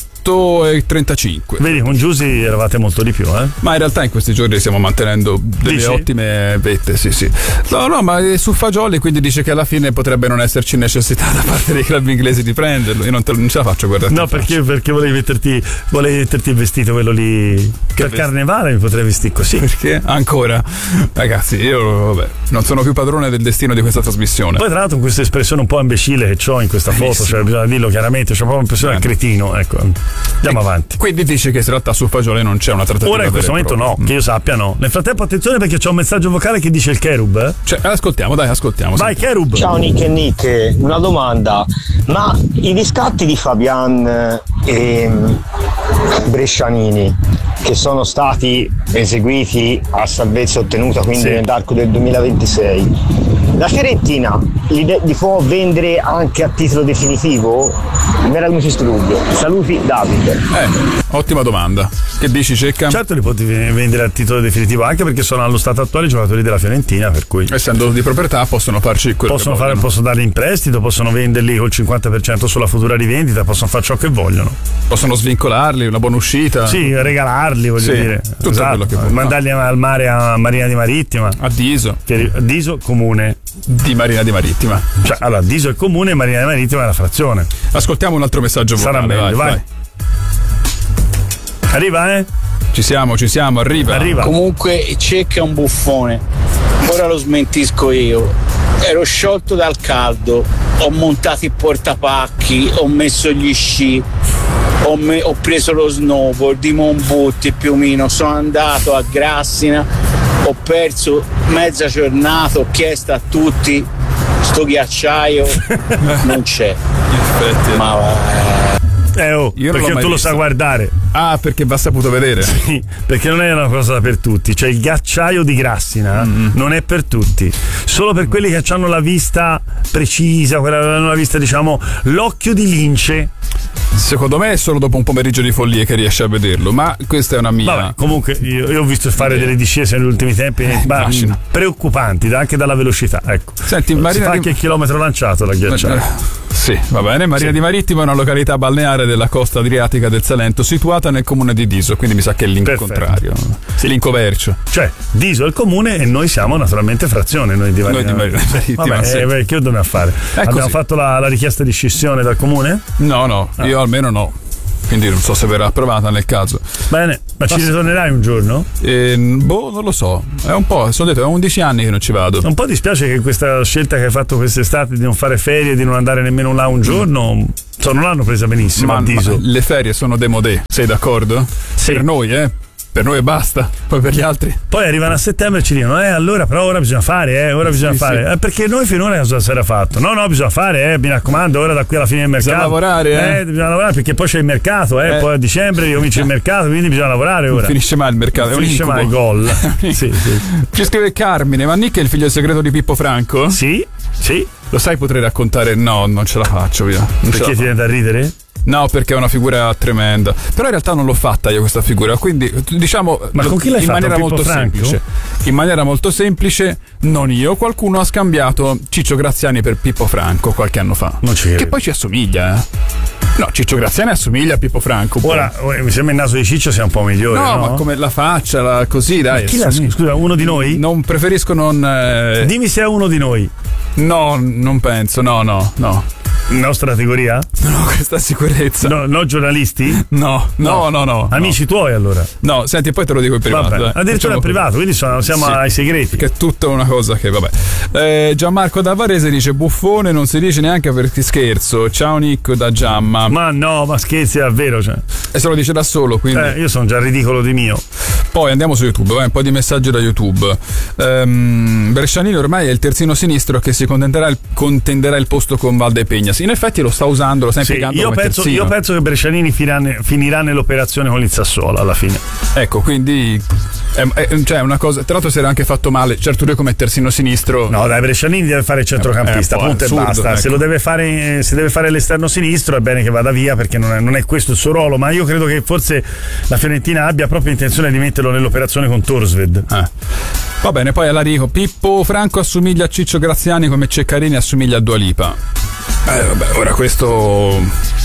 centotrentacinque. Vedi, con Giusy eravate molto di più, eh? Ma in realtà in questi giorni stiamo mantenendo delle Dici? ottime vette, sì, sì. No, no, ma su Fagioli quindi dice che alla fine potrebbe non esserci necessità da parte dei club inglesi di prenderlo. Io non, te, non ce la faccio, guarda. No, perché, perché volevi metterti volevi metterti il vestito quello lì che per carnevale mi potrei vestire così. Perché? Ancora? Ragazzi, io vabbè, non sono più padrone del destino di questa trasmissione. Poi tra l'altro con questa espressione un po' imbecille che ho in questa foto, Benissimo. Cioè bisogna dirlo chiaramente, c'ho proprio l'impressione al cretino, ecco. Andiamo e avanti. Quindi dice che in realtà su Fagioli non c'è una trattativa. Ora in questo momento no, mm. che io sappia no. Nel frattempo attenzione perché c'è un messaggio vocale che dice il Cherub. Eh? Cioè, ascoltiamo, dai, ascoltiamo. Vai senti. Cherub. Ciao Nick e Nick, una domanda. Ma i riscatti di Fabian e Brescianini che sono stati eseguiti a salvezza ottenuta quindi sì. nell'arco del duemilaventisei, la Fiorentina li, de- li può vendere anche a titolo definitivo? Mi era venuto questo dubbio. Saluti Davide. Eh, ottima domanda. Che dici, Cecca? Certo li può vendere a titolo definitivo, anche perché sono allo stato attuale i giocatori della Fiorentina, per cui essendo di proprietà possono farci quello possono che fare, vogliono. Possono darli in prestito, possono venderli col cinquanta per cento sulla futura rivendita, possono fare ciò che vogliono. Possono svincolarli, una buona uscita. Sì, regalarli, voglio sì, dire. Tutto esatto. quello che vuoi. Mandarli al mare a Marina di Marittima. A Diso. Che, Diso comune. Di Marina di Marittima. Cioè, allora, Diso è comune e Marina di Marittima è la frazione. Ascoltiamo un altro messaggio vocale. Sarà meglio, vai, vai. vai. Arriva, eh? Ci siamo, ci siamo, arriva. Arriva. Comunque Cecca è un buffone. Ora lo smentisco io. Ero sciolto dal caldo, ho montato i portapacchi, ho messo gli sci. ho, me- ho preso lo snowboard di Monbutti più o meno, sono andato a Grassina, ho perso mezza giornata, ho chiesto a tutti sto ghiacciaio non c'è. Ma va. Eh oh, Io non perché l'ho tu lo visto. sai guardare. Ah, perché va saputo vedere. Sì, perché non è una cosa per tutti. Cioè il ghiacciaio di Grassina mm-hmm. non è per tutti. Solo per quelli che hanno la vista precisa, quella hanno la vista, diciamo, l'occhio di lince. Secondo me è solo dopo un pomeriggio di follie che riesce a vederlo, ma questa è una mia. Vabbè, comunque io, io ho visto fare delle discese negli ultimi tempi eh, ma, mh, preoccupanti anche dalla velocità. Ecco. Senti, si Marina fa di... anche il chilometro lanciato da ghiacciaio. Sì, va bene. Marina sì. di Marittimo è una località balneare della costa adriatica del Salento situata nel comune di Diso, quindi mi sa che è l'incontrario. Sì. L'incovercio. Cioè, Diso è il comune e noi siamo naturalmente frazione, noi di Marina, noi di Marina di Marittimo. Vabbè, sì. eh, beh, che dobbiamo fare? È Abbiamo così. fatto la, la richiesta di scissione dal comune? No, no, ah. io almeno no. Quindi non so se verrà approvata nel caso. Bene, ma ci ritornerai un giorno? Eh, boh, non lo so. È un po', sono detto, è undici anni che non ci vado. Un po' dispiace che questa scelta che hai fatto quest'estate di non fare ferie, di non andare nemmeno là un giorno, mm. so, non l'hanno presa benissimo ma, a Diso. Ma le ferie sono démodé, sei d'accordo? Sì. Per noi, eh? Per noi e basta, poi per gli altri. Poi arrivano a settembre e ci dicono, eh allora però ora bisogna fare, eh, ora bisogna sì, fare. Sì. Eh, perché noi finora cosa si era fatto? No, no, bisogna fare, eh, mi raccomando, ora da qui alla fine del mercato. Bisogna lavorare, eh? eh bisogna lavorare perché poi c'è il mercato, eh, eh. poi a dicembre ricomincia il mercato, quindi bisogna lavorare ora. Non finisce mai il mercato, non è un finisce incubo. mai il gol. sì, sì. Ci scrive Carmine, ma Nick è il figlio segreto di Pippo Franco? Sì, sì. Lo sai, potrei raccontare? No, non ce la faccio, via. Non Perché ti viene da ridere? No, perché è una figura tremenda. Però in realtà non l'ho fatta io questa figura, quindi diciamo ma con chi l'hai in fatto, maniera Pippo molto Franco? semplice. In maniera molto semplice, non io, qualcuno ha scambiato Ciccio Graziani per Pippo Franco qualche anno fa. Non ci credo. Che poi ci assomiglia, eh. No, Ciccio Graziani assomiglia a Pippo Franco. Ora, ora mi sembra il naso di Ciccio sia un po' migliore. No, No, ma come la faccia, la, così, dai. Ma chi l'ha, scusa, uno di noi? Non preferisco non. Eh... Dimmi se è uno di noi. No, non penso, no, no, no. Nostra categoria? Non ho questa sicurezza. No, no giornalisti? No, no, no, no. Amici no. tuoi allora? No, senti, poi te lo dico in privato. Vabbè, addirittura in privato, quindi sono, siamo sì, ai segreti. Che è tutta una cosa che, vabbè. Eh, Gianmarco da Varese dice buffone, non si dice neanche perché scherzo. Ciao Nick da Giamma. Ma no, ma scherzi davvero, cioè. E se lo dice da solo, quindi. Eh, io sono già ridicolo di mio. Poi andiamo su YouTube, vai, un po' di messaggi da YouTube. Um, Brescianini ormai è il terzino sinistro che si contenderà il, contenderà il posto con Valdepegnas. In effetti lo sta usando, lo sta sì, impiegando io come penso, terzino. io penso che Brescianini finirà, finirà nell'operazione con il Sassuolo alla fine. Ecco, quindi è, è, cioè una cosa. Tra l'altro si era anche fatto male. Certo, lui come terzino sinistro. No, dai, Brescianini deve fare il centrocampista, eh, punto assurdo, e basta. ecco. Se lo deve fare, se deve fare l'esterno sinistro, è bene che vada via perché non è, non è questo il suo ruolo. Ma io credo che forse la Fiorentina abbia proprio intenzione di metterlo nell'operazione con Torsved. Eh. Va bene, poi all'Arico Pippo Franco assomiglia a Ciccio Graziani come Ceccarini assomiglia a Dua Lipa. Eh vabbè, ora questo,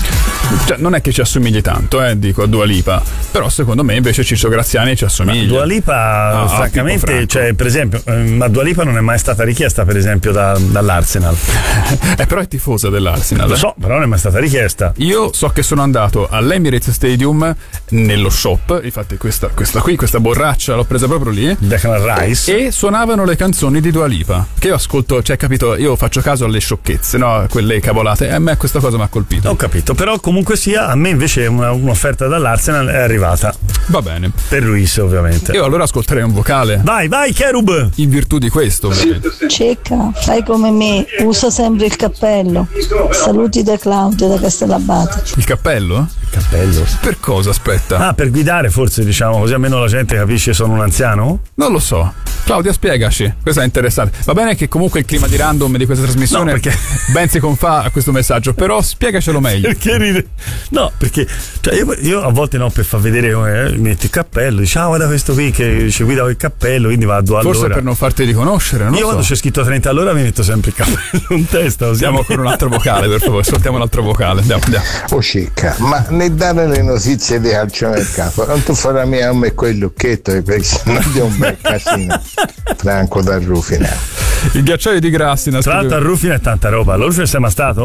cioè, non è che ci assomigli tanto, eh, dico a Dua Lipa, però secondo me invece Ciccio Graziani ci assomiglia. Ma Dua Lipa, ah, francamente, cioè, per esempio, eh, ma Dua Lipa non è mai stata richiesta, per esempio, da, dall'Arsenal. eh, però è tifosa dell'Arsenal. Lo so, però non è mai stata richiesta. Io so che sono andato all'Emirates Stadium nello shop, infatti questa, questa qui, questa borraccia l'ho presa proprio lì. Declan Rice. E suonavano le canzoni di Dua Lipa, che io ascolto, cioè capito, io faccio caso alle sciocchezze, no? Quelle cavolate, e a me questa cosa mi ha colpito. Ho capito, però comunque sia, a me invece una, un'offerta dall'Arsenal è arrivata. Va bene. Per Luis, ovviamente. Io allora ascolterei un vocale. Vai, vai, Cherub! In virtù di questo, ovviamente. Cecca, fai come me, usa sempre il cappello. Saluti da Claudio da Castellabate. Il cappello? Il cappello? Per cosa, aspetta? Ah, per guidare forse, diciamo, così almeno la gente capisce che sono un anziano? Non lo so. Claudia, spiegaci. Questo è interessante. Va bene che comunque il clima di random di questa trasmissione no, perché... ben si confà a questo messaggio, però spiegacelo meglio. Perché ride? No, perché cioè io, io a volte no, per far vedere come eh, metti il cappello, dici ah guarda questo qui che ci guida con il cappello, quindi va a due all'ora. Forse per non farti riconoscere, non io so. quando c'è scritto trenta all'ora mi metto sempre il cappello in testa. Andiamo con un altro vocale, per favore, ascoltiamo un altro vocale. Andiamo, andiamo. Oh Cicca, ma ne dare le notizie di calciomercato, non tu farai mia a me quel lucchetto perché sennò è un bel casino. Franco da Rufina. Il ghiacciaio di Grassina. Tra l'altro a Rufina è tanta roba. Allora sei mai stato?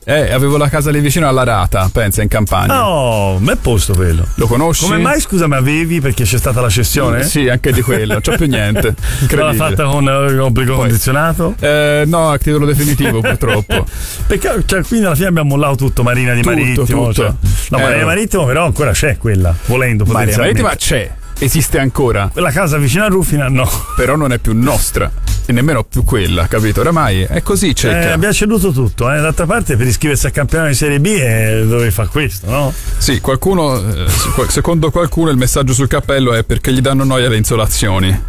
Eh, avevo la casa lì vicino alla Rata, pensa, in campagna. Oh, bel posto quello. Lo conosci? Come mai, scusa, ma avevi perché c'è stata la cessione? Sì, anche di quello, non c'ho più niente. L'ha fatta con uh, obbligo Poi, condizionato? Eh, no, a titolo definitivo purtroppo. Perché, cioè, quindi alla fine abbiamo mollato tutto, Marina di Tutto, Marittimo. tutto. Cioè. No, Eh, Marina di Marittimo però ancora c'è quella, volendo Marina potenzialmente. Marittima c'è, esiste ancora. La casa vicino a Rufina no. Però non è più nostra. E nemmeno più quella, capito? Oramai è così, cecca. Eh, abbiamo ceduto tutto, eh. D'altra parte per iscriversi al campionato di Serie B eh, dovevi fare questo, no? Sì, qualcuno, eh, secondo qualcuno il messaggio sul cappello è perché gli danno noia le insolazioni.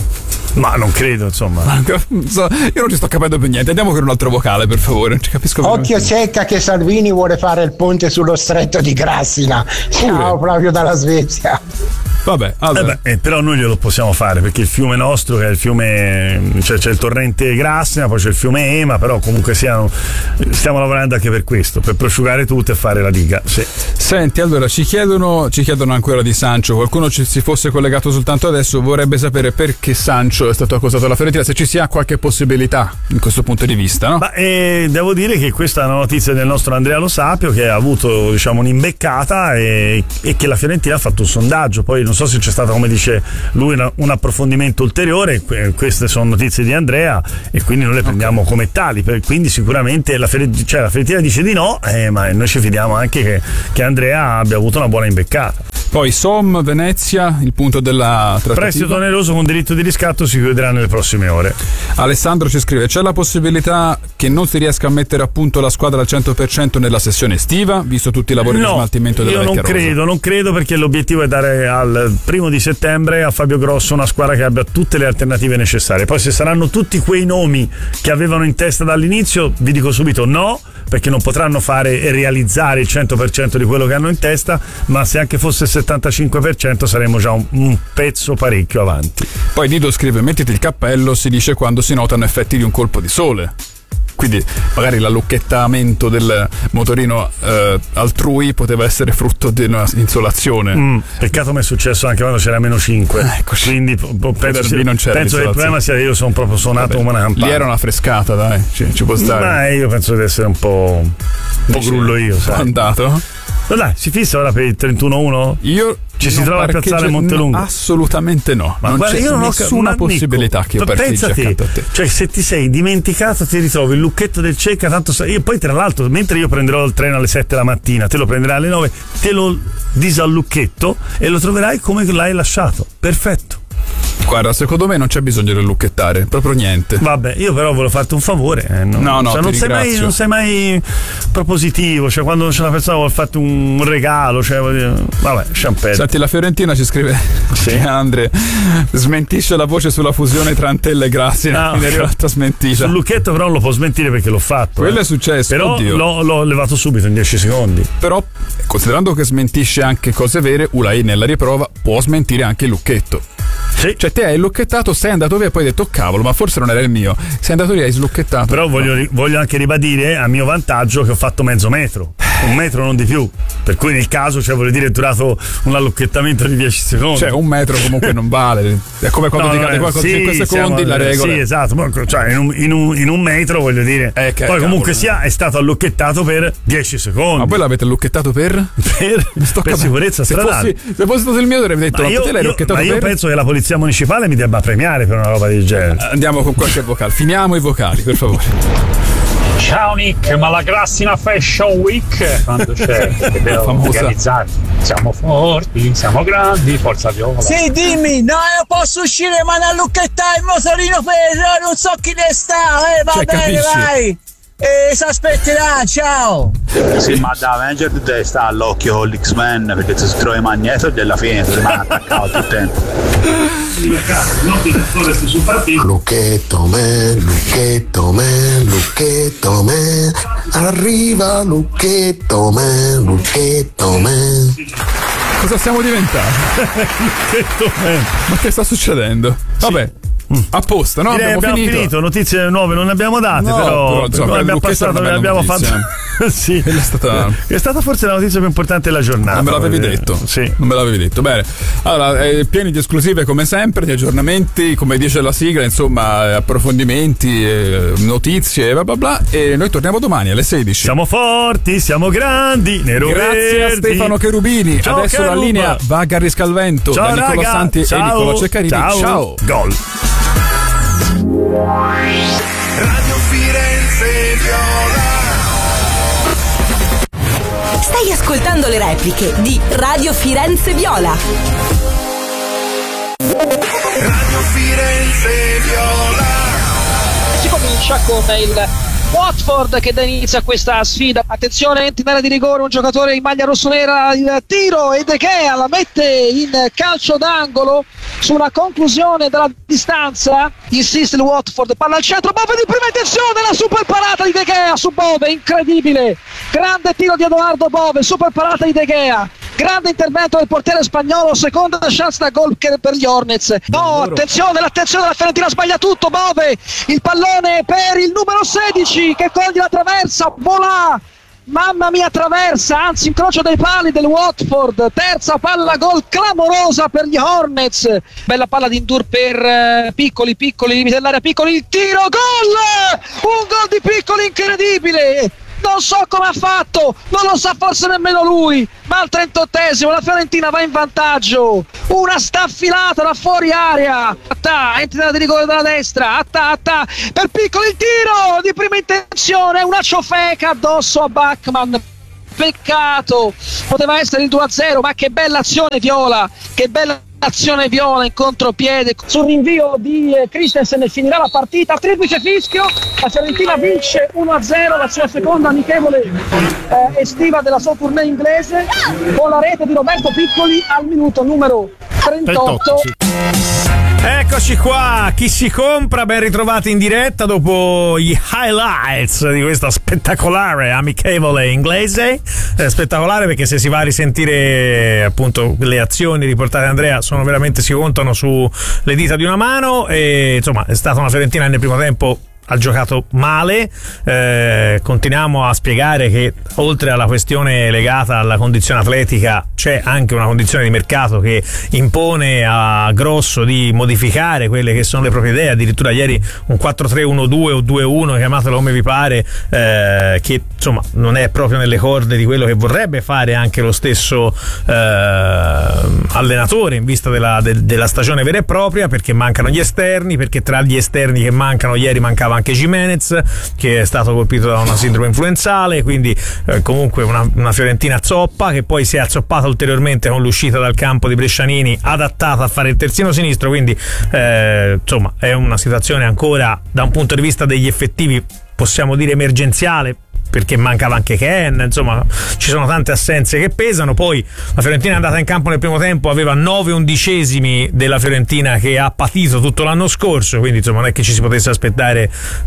Ma non credo, insomma. Io non ci sto capendo più niente. Andiamo con un altro vocale, per favore. Non ci capisco Occhio secca che Salvini vuole fare il ponte sullo stretto di Grassina. Ciao, Flavio dalla Svezia. Vabbè, allora. eh beh, eh, però noi glielo possiamo fare perché il fiume nostro, che è il fiume, cioè c'è il torrente Grassina, poi c'è il fiume Ema, però comunque siano, stiamo lavorando anche per questo, per prosciugare tutto e fare la diga. Sì. Senti, allora ci chiedono, ci chiedono ancora di Sancho. Qualcuno ci si fosse collegato soltanto adesso, vorrebbe sapere perché Sancho è stato accusato alla Fiorentina, se ci sia qualche possibilità in questo punto di vista, no? Ma eh, devo dire che questa è una notizia del nostro Andrea Lo Sapio, che ha avuto, diciamo, un'imbeccata e, e che la Fiorentina ha fatto un sondaggio. Poi non so se c'è stato, come dice lui, una, un approfondimento ulteriore. Queste sono notizie di Andrea e quindi noi le prendiamo okay. come tali. Per, quindi sicuramente la, Fiorentina, cioè la Fiorentina dice di no, eh, ma noi ci fidiamo anche che, che Andrea abbia avuto una buona imbeccata. Poi Som, Venezia, il punto della trattativa. Prestito oneroso con diritto di riscatto si chiuderà nelle prossime ore. Alessandro ci scrive: c'è la possibilità che non si riesca a mettere a punto la squadra al cento per cento nella sessione estiva, visto tutti i lavori no, di smaltimento della io non vecchia credo, rosa? non credo, perché l'obiettivo è dare al primo di settembre a Fabio Grosso una squadra che abbia tutte le alternative necessarie. Poi se saranno tutti quei nomi che avevano in testa dall'inizio, vi dico subito no, perché non potranno fare e realizzare il cento per cento di quello che hanno in testa, ma se anche fosse il settantacinque per cento saremo già un, un pezzo parecchio avanti. Poi Dido scrive: mettiti il cappello, si dice quando si notano effetti di un colpo di sole. Quindi magari l'allucchettamento del motorino eh, altrui poteva essere frutto di una insolazione. Mm, peccato mi è successo anche quando c'era meno cinque. Eccoci. Quindi po- penso, sia, non c'era penso che il problema sia che io sono proprio suonato Vabbè, come una campana. Lì era una frescata, dai, ci, ci può stare. Ma io penso di essere un po', un po' grullo io, sai. Andato? Ma dai, si fissa ora per il trentuno uno? Io ci si trova a Piazzale Montelungo? No, assolutamente no. Ma non guarda, c'è io non ho nessuna Nico, possibilità che io parcheggi accanto a te. Cioè, se ti sei dimenticato, ti ritrovi il lucchetto del Cecca, tanto sai, io poi tra l'altro, mentre io prenderò il treno alle sette la mattina, te lo prenderai alle nove, te lo disallucchetto e lo troverai come l'hai lasciato. Perfetto. Guarda, secondo me non c'è bisogno di lucchettare, proprio niente. Vabbè, io però volevo farti un favore. Eh, no, no, no, cioè, non, sei mai, non sei mai propositivo. Cioè, quando c'è una persona vuole farti un regalo, cioè, vabbè, champagne. Senti, la Fiorentina ci scrive: sì. Andre smentisce la voce sulla fusione tra Antella e Grassina. No, in realtà smentisce. Sul lucchetto, però, non lo può smentire perché l'ho fatto. Quello eh. è successo. Però l'ho, l'ho levato subito in dieci secondi. Però, considerando che smentisce anche cose vere, Ulai nella riprova può smentire anche il lucchetto. Sì. Cioè te hai lucchettato, sei andato via e poi hai detto cavolo, ma forse non era il mio. Sei andato via e hai slucchettato. Però voglio, voglio anche ribadire a mio vantaggio che ho fatto mezzo metro, un metro non di più, per cui nel caso, cioè, voglio dire, è durato un allucchettamento di dieci secondi. Cioè un metro comunque non vale, è come quando no, ti cade qualcosa in cinque secondi, siamo, la regola. Sì, esatto, cioè in un, in un, in un metro, voglio dire, eh, poi comunque sia è stato allucchettato per dieci secondi. Ma poi l'avete allucchettato per? Per, per sicurezza stradale. Se fossi, se fosse stato il mio avrei detto, ma, ma io, l'hai io, ma io per? penso che la polizia municipale mi debba premiare per una roba del genere. Andiamo con qualche vocale, finiamo i vocali, per favore. Ciao Nick, ma la Grassina Fashion Week quando c'è? Che devo organizzare. Siamo forti, siamo grandi, forza viola. Sì, dimmi, no, io posso uscire ma non lucchettare il motorino per non so chi ne sta, eh, va cioè, bene, capisci? Vai. E si aspetterà, ciao. Sì, ma da Avenger di te sta all'occhio con l'X-Men, perché se si trova il magneto della fine si rimane attaccato tutto il tempo. Lucchetto man, lucchetto man, lucchetto man, arriva lucchetto man, lucchetto man. Cosa stiamo diventando? Lucchetto man. Ma che sta succedendo? Vabbè. Apposta, no? Direi abbiamo, abbiamo finito. finito. Notizie nuove non ne abbiamo date, no, però, però insomma, abbiamo passato, abbiamo fatto Sì, è stata... è stata forse la notizia più importante della giornata. Non me l'avevi detto. Sì. Non me l'avevi detto. Bene. Allora, eh, pieni di esclusive come sempre, di aggiornamenti, come dice la sigla, insomma, approfondimenti, eh, notizie, bla bla bla. E noi torniamo domani alle sedici. Siamo forti, siamo grandi, nero Grazie verdi. a Stefano Cherubini. Ciao, Adesso Cherub. la linea va a Gary Scalvento, Ciao, da Nicola raga. Santi Ciao. e Nicola Ceccarini. Ciao. Ciao. Gol. Radio Firenze Viola. Stai ascoltando le repliche di Radio Firenze Viola. Radio Firenze Viola. Si comincia con il Watford che dà inizio a questa sfida. Attenzione, entra in area di rigore un giocatore in maglia rossonera, il tiro e De Gea la mette in calcio d'angolo sulla conclusione della distanza. Insiste il Watford, palla al centro, Bove di prima intenzione, la super parata di De Gea su Bove, incredibile, grande tiro di Edoardo Bove, super parata di De Gea. Grande intervento del portiere spagnolo, seconda chance da gol per gli Hornets. No, attenzione, l'attenzione della Fiorentina, sbaglia tutto Bove, il pallone per il numero sedici che coglie la traversa, vola, mamma mia traversa, anzi incrocio dei pali del Watford, terza palla gol clamorosa per gli Hornets, bella palla di Indur per eh, Piccoli, Piccoli, limite dell'area Piccoli, il tiro, gol, un gol di Piccoli incredibile. Non so come ha fatto, non lo sa forse nemmeno lui, ma al trentottesimo la Fiorentina va in vantaggio, una staffilata da fuori area, Attà, entra di rigore dalla destra, Attà, Attà, per Piccoli il tiro di prima intenzione, una ciofeca addosso a Bachmann. Peccato, poteva essere il due a zero, ma che bella azione Viola, che bella azione Viola in contropiede sul rinvio di eh, Christensen. Finirà la partita, triplice fischio, la Fiorentina vince uno a zero la sua seconda amichevole eh, estiva della sua tournée inglese con la rete di Roberto Piccoli al minuto numero trentotto. Eccoci qua, chi si compra, ben ritrovati in diretta dopo gli highlights di questa spettacolare amichevole inglese. Eh, spettacolare perché se si va a risentire appunto le azioni riportate da Andrea sono veramente, si contano su le dita di una mano, e insomma è stata una Fiorentina nel primo tempo ha giocato male. Eh, continuiamo a spiegare che oltre alla questione legata alla condizione atletica c'è anche una condizione di mercato che impone a Grosso di modificare quelle che sono le proprie idee. Addirittura ieri un quattro tre uno due o due uno, chiamatelo come vi pare, eh, che insomma non è proprio nelle corde di quello che vorrebbe fare anche lo stesso eh, allenatore in vista della, de, della stagione vera e propria, perché mancano gli esterni, perché tra gli esterni che mancano ieri mancava anche Gimenez che è stato colpito da una sindrome influenzale, quindi eh, comunque una, una Fiorentina zoppa che poi si è azzoppata ulteriormente con l'uscita dal campo di Brescianini, adattata a fare il terzino sinistro, quindi eh, insomma è una situazione ancora da un punto di vista degli effettivi possiamo dire emergenziale, perché mancava anche Ken, insomma ci sono tante assenze che pesano. Poi la Fiorentina è andata in campo nel primo tempo, aveva nove undicesimi della Fiorentina che ha patito tutto l'anno scorso, quindi insomma non è che ci si potesse aspettare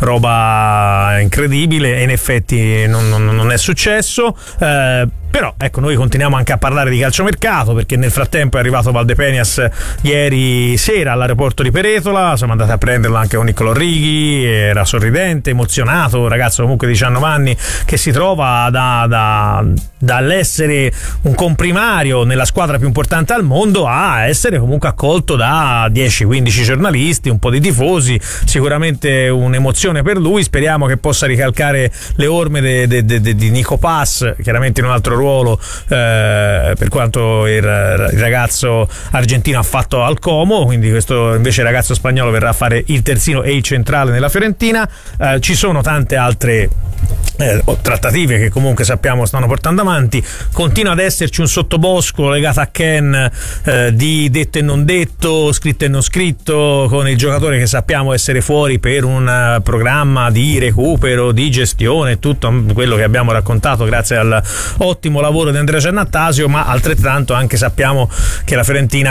roba incredibile, e in effetti non, non, non è successo. eh, Però ecco, noi continuiamo anche a parlare di calciomercato, perché nel frattempo è arrivato Valdepenias ieri sera all'aeroporto di Peretola, siamo andati a prenderlo anche con Niccolò Righi, era sorridente, emozionato, un ragazzo comunque di diciannove anni che si trova da, da, dall'essere un comprimario nella squadra più importante al mondo a essere comunque accolto da dieci quindici giornalisti, un po' di tifosi, sicuramente un'emozione per lui. Speriamo che possa ricalcare le orme de, de, de, de, di Nico Pass, chiaramente in un altro ruolo eh, per quanto il, il ragazzo argentino ha fatto al Como, quindi questo invece il ragazzo spagnolo verrà a fare il terzino e il centrale nella Fiorentina. Eh, ci sono tante altre eh, trattative che comunque sappiamo stanno portando avanti, continua ad esserci un sottobosco legato a Ken eh, di detto e non detto, scritto e non scritto, con il giocatore che sappiamo essere fuori per un uh, programma di recupero, di gestione, tutto quello che abbiamo raccontato grazie al ottimo lavoro di Andrea Giannattasio, ma altrettanto anche sappiamo che la Fiorentina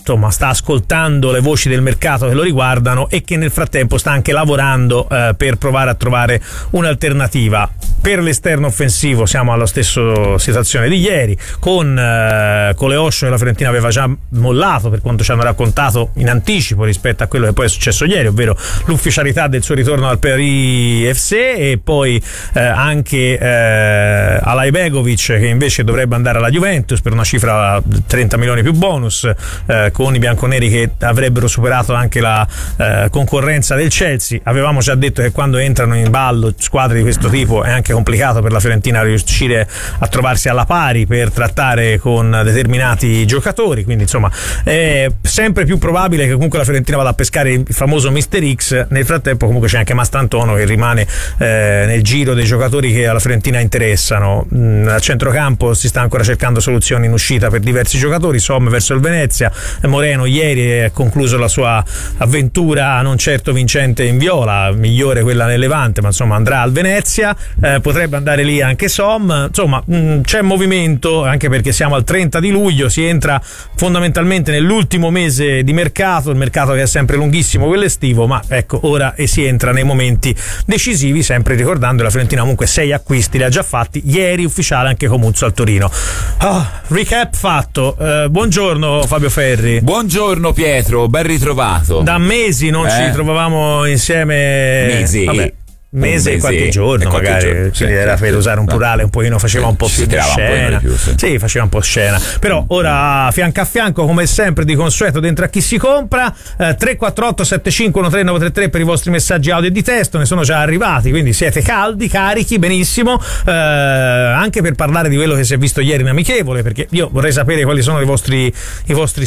insomma sta ascoltando le voci del mercato che lo riguardano e che nel frattempo sta anche lavorando eh, per provare a trovare un'alternativa. Per l'esterno offensivo siamo alla stessa situazione di ieri, con, eh, con le Osho che la Fiorentina aveva già mollato per quanto ci hanno raccontato in anticipo rispetto a quello che poi è successo ieri, ovvero l'ufficialità del suo ritorno al Paris F C, e poi eh, anche eh, Alay Begovic che invece dovrebbe andare alla Juventus per una cifra trenta milioni più bonus, eh, con i bianconeri che avrebbero superato anche la eh, concorrenza del Chelsea. Avevamo già detto che quando entrano in ballo squadre di questo tipo è anche complicato per la Fiorentina riuscire a trovarsi alla pari per trattare con determinati giocatori, quindi insomma è sempre più probabile che comunque la Fiorentina vada a pescare il famoso mister X. Nel frattempo comunque c'è anche Mastrantono che rimane eh, nel giro dei giocatori che alla Fiorentina interessano. Mm, a centrocampo si sta ancora cercando soluzioni in uscita per diversi giocatori. Som verso il Venezia, Moreno ieri ha concluso la sua avventura non certo vincente in viola, migliore quella nel Levante, ma insomma andrà al Venezia. Eh, potrebbe andare lì anche Som, insomma mh, c'è movimento, anche perché siamo al trenta di luglio, si entra fondamentalmente nell'ultimo mese di mercato, il mercato che è sempre lunghissimo, quello estivo, ma ecco ora e si entra nei momenti decisivi, sempre ricordando la Fiorentina comunque sei acquisti li ha già fatti, ieri ufficiale anche Comuzzo al Torino. Oh, recap fatto. Eh, buongiorno Fabio Ferri. Buongiorno Pietro, ben ritrovato. Da mesi non eh? ci trovavamo insieme. Mesi. Vabbè. Mese e qualche giorno, qualche magari giorno, sì, quindi era sì, per sì, usare un plurale un pochino, faceva un po' più di scena, più, sì. sì, faceva un po' scena, però ora fianco a fianco come sempre di consueto dentro a chi si compra, eh, tre quattro otto sette cinque uno tre nove tre tre per i vostri messaggi audio e di testo, ne sono già arrivati, quindi siete caldi, carichi, benissimo, eh, anche per parlare di quello che si è visto ieri in amichevole, perché io vorrei sapere quali sono i vostri, i vostri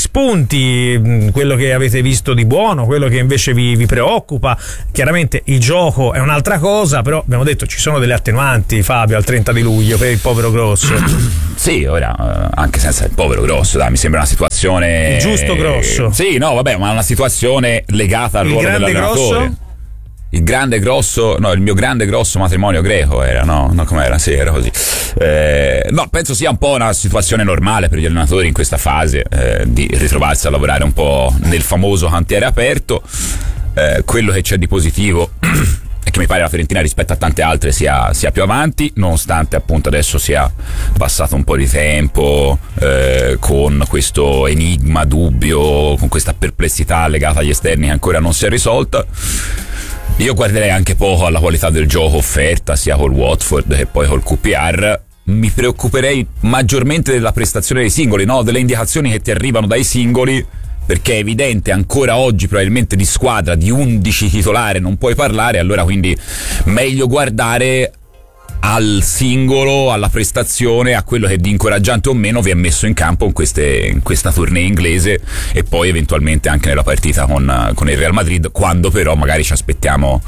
spunti, quello che avete visto di buono, quello che invece vi, vi preoccupa. Chiaramente il gioco è un'altra cosa, però abbiamo detto ci sono delle attenuanti, Fabio, al trenta di luglio per il povero Grosso. Sì, ora anche senza il povero Grosso, dai, mi sembra una situazione il giusto Grosso. Sì, no, vabbè, ma una situazione legata al il ruolo dell'allenatore. Grosso? Il grande grosso, no, il mio grande grosso matrimonio greco era, no? No, com'era? Sì, era così. Eh, no, penso sia un po' una situazione normale per gli allenatori in questa fase, eh, di ritrovarsi a lavorare un po' nel famoso cantiere aperto. Eh, quello che c'è di positivo è che mi pare la Fiorentina rispetto a tante altre sia, sia più avanti, nonostante appunto adesso sia passato un po' di tempo, eh, con questo enigma, dubbio, con questa perplessità legata agli esterni che ancora non si è risolta. Io guarderei anche poco alla qualità del gioco offerta sia col Watford che poi col Q P R. Mi preoccuperei maggiormente della prestazione dei singoli, no? Delle indicazioni che ti arrivano dai singoli, perché è evidente ancora oggi probabilmente di squadra di undici titolari non puoi parlare, allora quindi meglio guardare al singolo, alla prestazione, a quello che di incoraggiante o meno vi è messo in campo in, queste, in questa tournée inglese, e poi eventualmente anche nella partita con, con il Real Madrid, quando però magari ci aspettiamo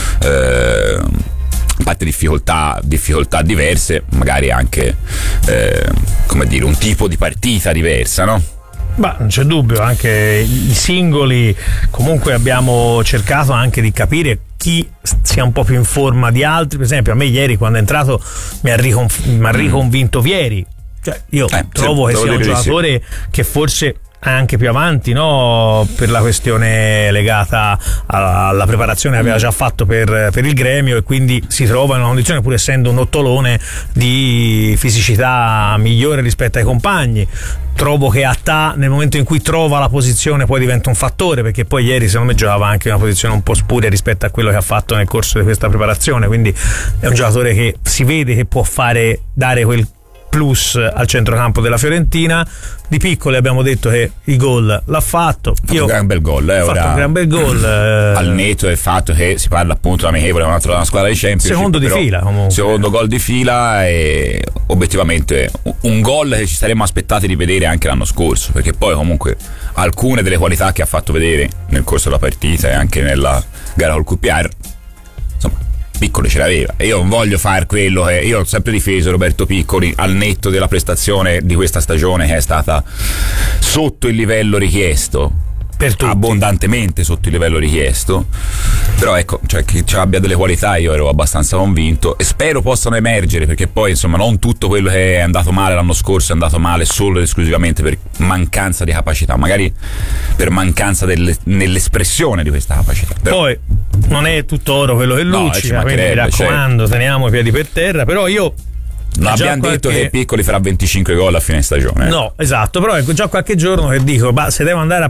eh, a parte difficoltà, difficoltà diverse, magari anche eh, come dire, un tipo di partita diversa, no? Ma non c'è dubbio, anche i singoli comunque abbiamo cercato anche di capire chi sia un po' più in forma di altri. Per esempio a me ieri quando è entrato mi ha, riconf- mi ha riconvinto Vieri, cioè io eh, trovo sì, che sia un giocatore sì. che forse anche più avanti, no, per la questione legata alla preparazione che aveva già fatto per, per il Gremio, e quindi si trova in una condizione, pur essendo un ottolone, di fisicità migliore rispetto ai compagni. Trovo che Attà nel momento in cui trova la posizione poi diventa un fattore, perché poi ieri secondo me giocava anche in una posizione un po' spuria rispetto a quello che ha fatto nel corso di questa preparazione, quindi è un giocatore che si vede che può fare, dare quel plus al centrocampo della Fiorentina. Di Piccoli abbiamo detto che il gol l'ha fatto, io un gran bel gol, eh, ha ora fatto un gran bel gol, eh, al netto del fatto che si parla appunto di amichevole con una squadra di Champions, secondo di fila comunque. secondo gol di fila, e obiettivamente un gol che ci saremmo aspettati di vedere anche l'anno scorso, perché poi comunque alcune delle qualità che ha fatto vedere nel corso della partita e anche nella gara col Q P R, insomma, Piccoli ce l'aveva. E io non voglio fare quello che io ho sempre difeso Roberto Piccoli, al netto della prestazione di questa stagione che è stata sotto il livello richiesto, per abbondantemente sotto il livello richiesto. Però ecco, cioè, che abbia delle qualità io ero abbastanza convinto e spero possano emergere, perché poi insomma non tutto quello che è andato male l'anno scorso è andato male solo ed esclusivamente per mancanza di capacità, magari per mancanza delle, nell'espressione di questa capacità. Però, poi non è tutto oro quello che luccica, no, quindi mi raccomando, cioè, teniamo i piedi per terra, però io non abbiamo qualche... detto che Piccoli farà venticinque gol a fine stagione. No, esatto, però ecco già qualche giorno che dico, bah, se devo andare a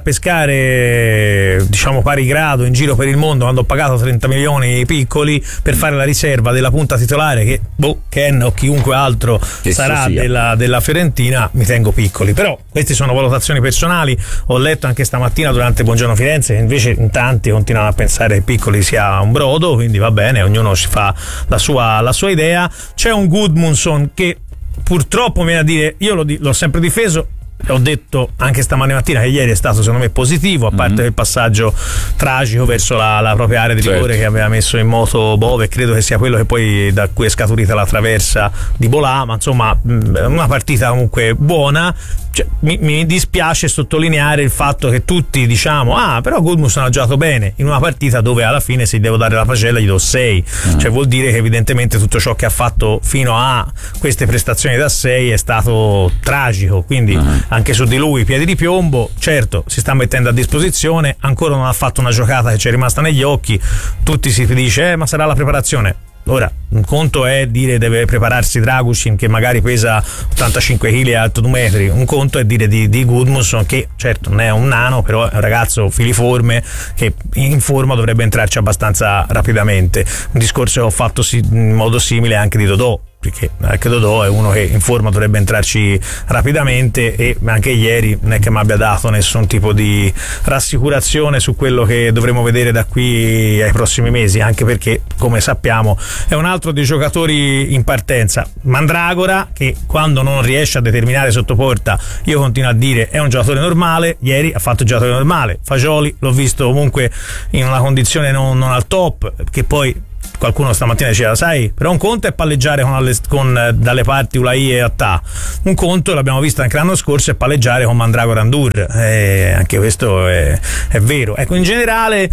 pescare diciamo pari grado in giro per il mondo, quando ho pagato trenta milioni Piccoli per fare la riserva della punta titolare che boh, Ken o chiunque altro che sarà della, della Fiorentina, mi tengo Piccoli. Però queste sono valutazioni personali. Ho letto anche stamattina durante Buongiorno Firenze che invece in tanti continuano a pensare che Piccoli sia un brodo, quindi va bene, ognuno si fa la sua, la sua idea. C'è un Gudmundsson che purtroppo viene a dire, io l'ho, l'ho sempre difeso, ho detto anche stamattina che ieri è stato secondo me positivo, a parte mm-hmm. il passaggio tragico verso la, la propria area di rigore, certo, che aveva messo in moto Bove, credo che sia quello che poi da cui è scaturita la traversa di Bolà, ma insomma una partita comunque buona. Cioè, mi, mi dispiace sottolineare il fatto che tutti diciamo ah però Gudmundsson ha giocato bene in una partita dove alla fine se devo dare la pagella gli do sei, mm. cioè vuol dire che evidentemente tutto ciò che ha fatto fino a queste prestazioni da sei è stato tragico, quindi mm. anche su di lui piedi di piombo. Certo, si sta mettendo a disposizione, ancora non ha fatto una giocata che ci è rimasta negli occhi, tutti si dice eh, ma sarà la preparazione. Ora, un conto è dire deve prepararsi Dragusin che magari pesa ottantacinque chili e alto due metri, un conto è dire di, di Gudmundsson che certo non è un nano, però è un ragazzo filiforme che in forma dovrebbe entrarci abbastanza rapidamente. Un discorso che ho fatto si, in modo simile anche di Dodò, perché anche Dodò è uno che in forma dovrebbe entrarci rapidamente e anche ieri non è che mi abbia dato nessun tipo di rassicurazione su quello che dovremo vedere da qui ai prossimi mesi, anche perché come sappiamo è un altro dei giocatori in partenza. Mandragora, che quando non riesce a determinare sotto porta io continuo a dire è un giocatore normale, ieri ha fatto il giocatore normale. Fagioli l'ho visto comunque in una condizione non, non al top, che poi qualcuno stamattina diceva sai, però un conto è palleggiare con, alle, con dalle parti Ulai e Attà, un conto, l'abbiamo visto anche l'anno scorso, è palleggiare con Mandragora Andur, e anche questo è, è vero. Ecco, in generale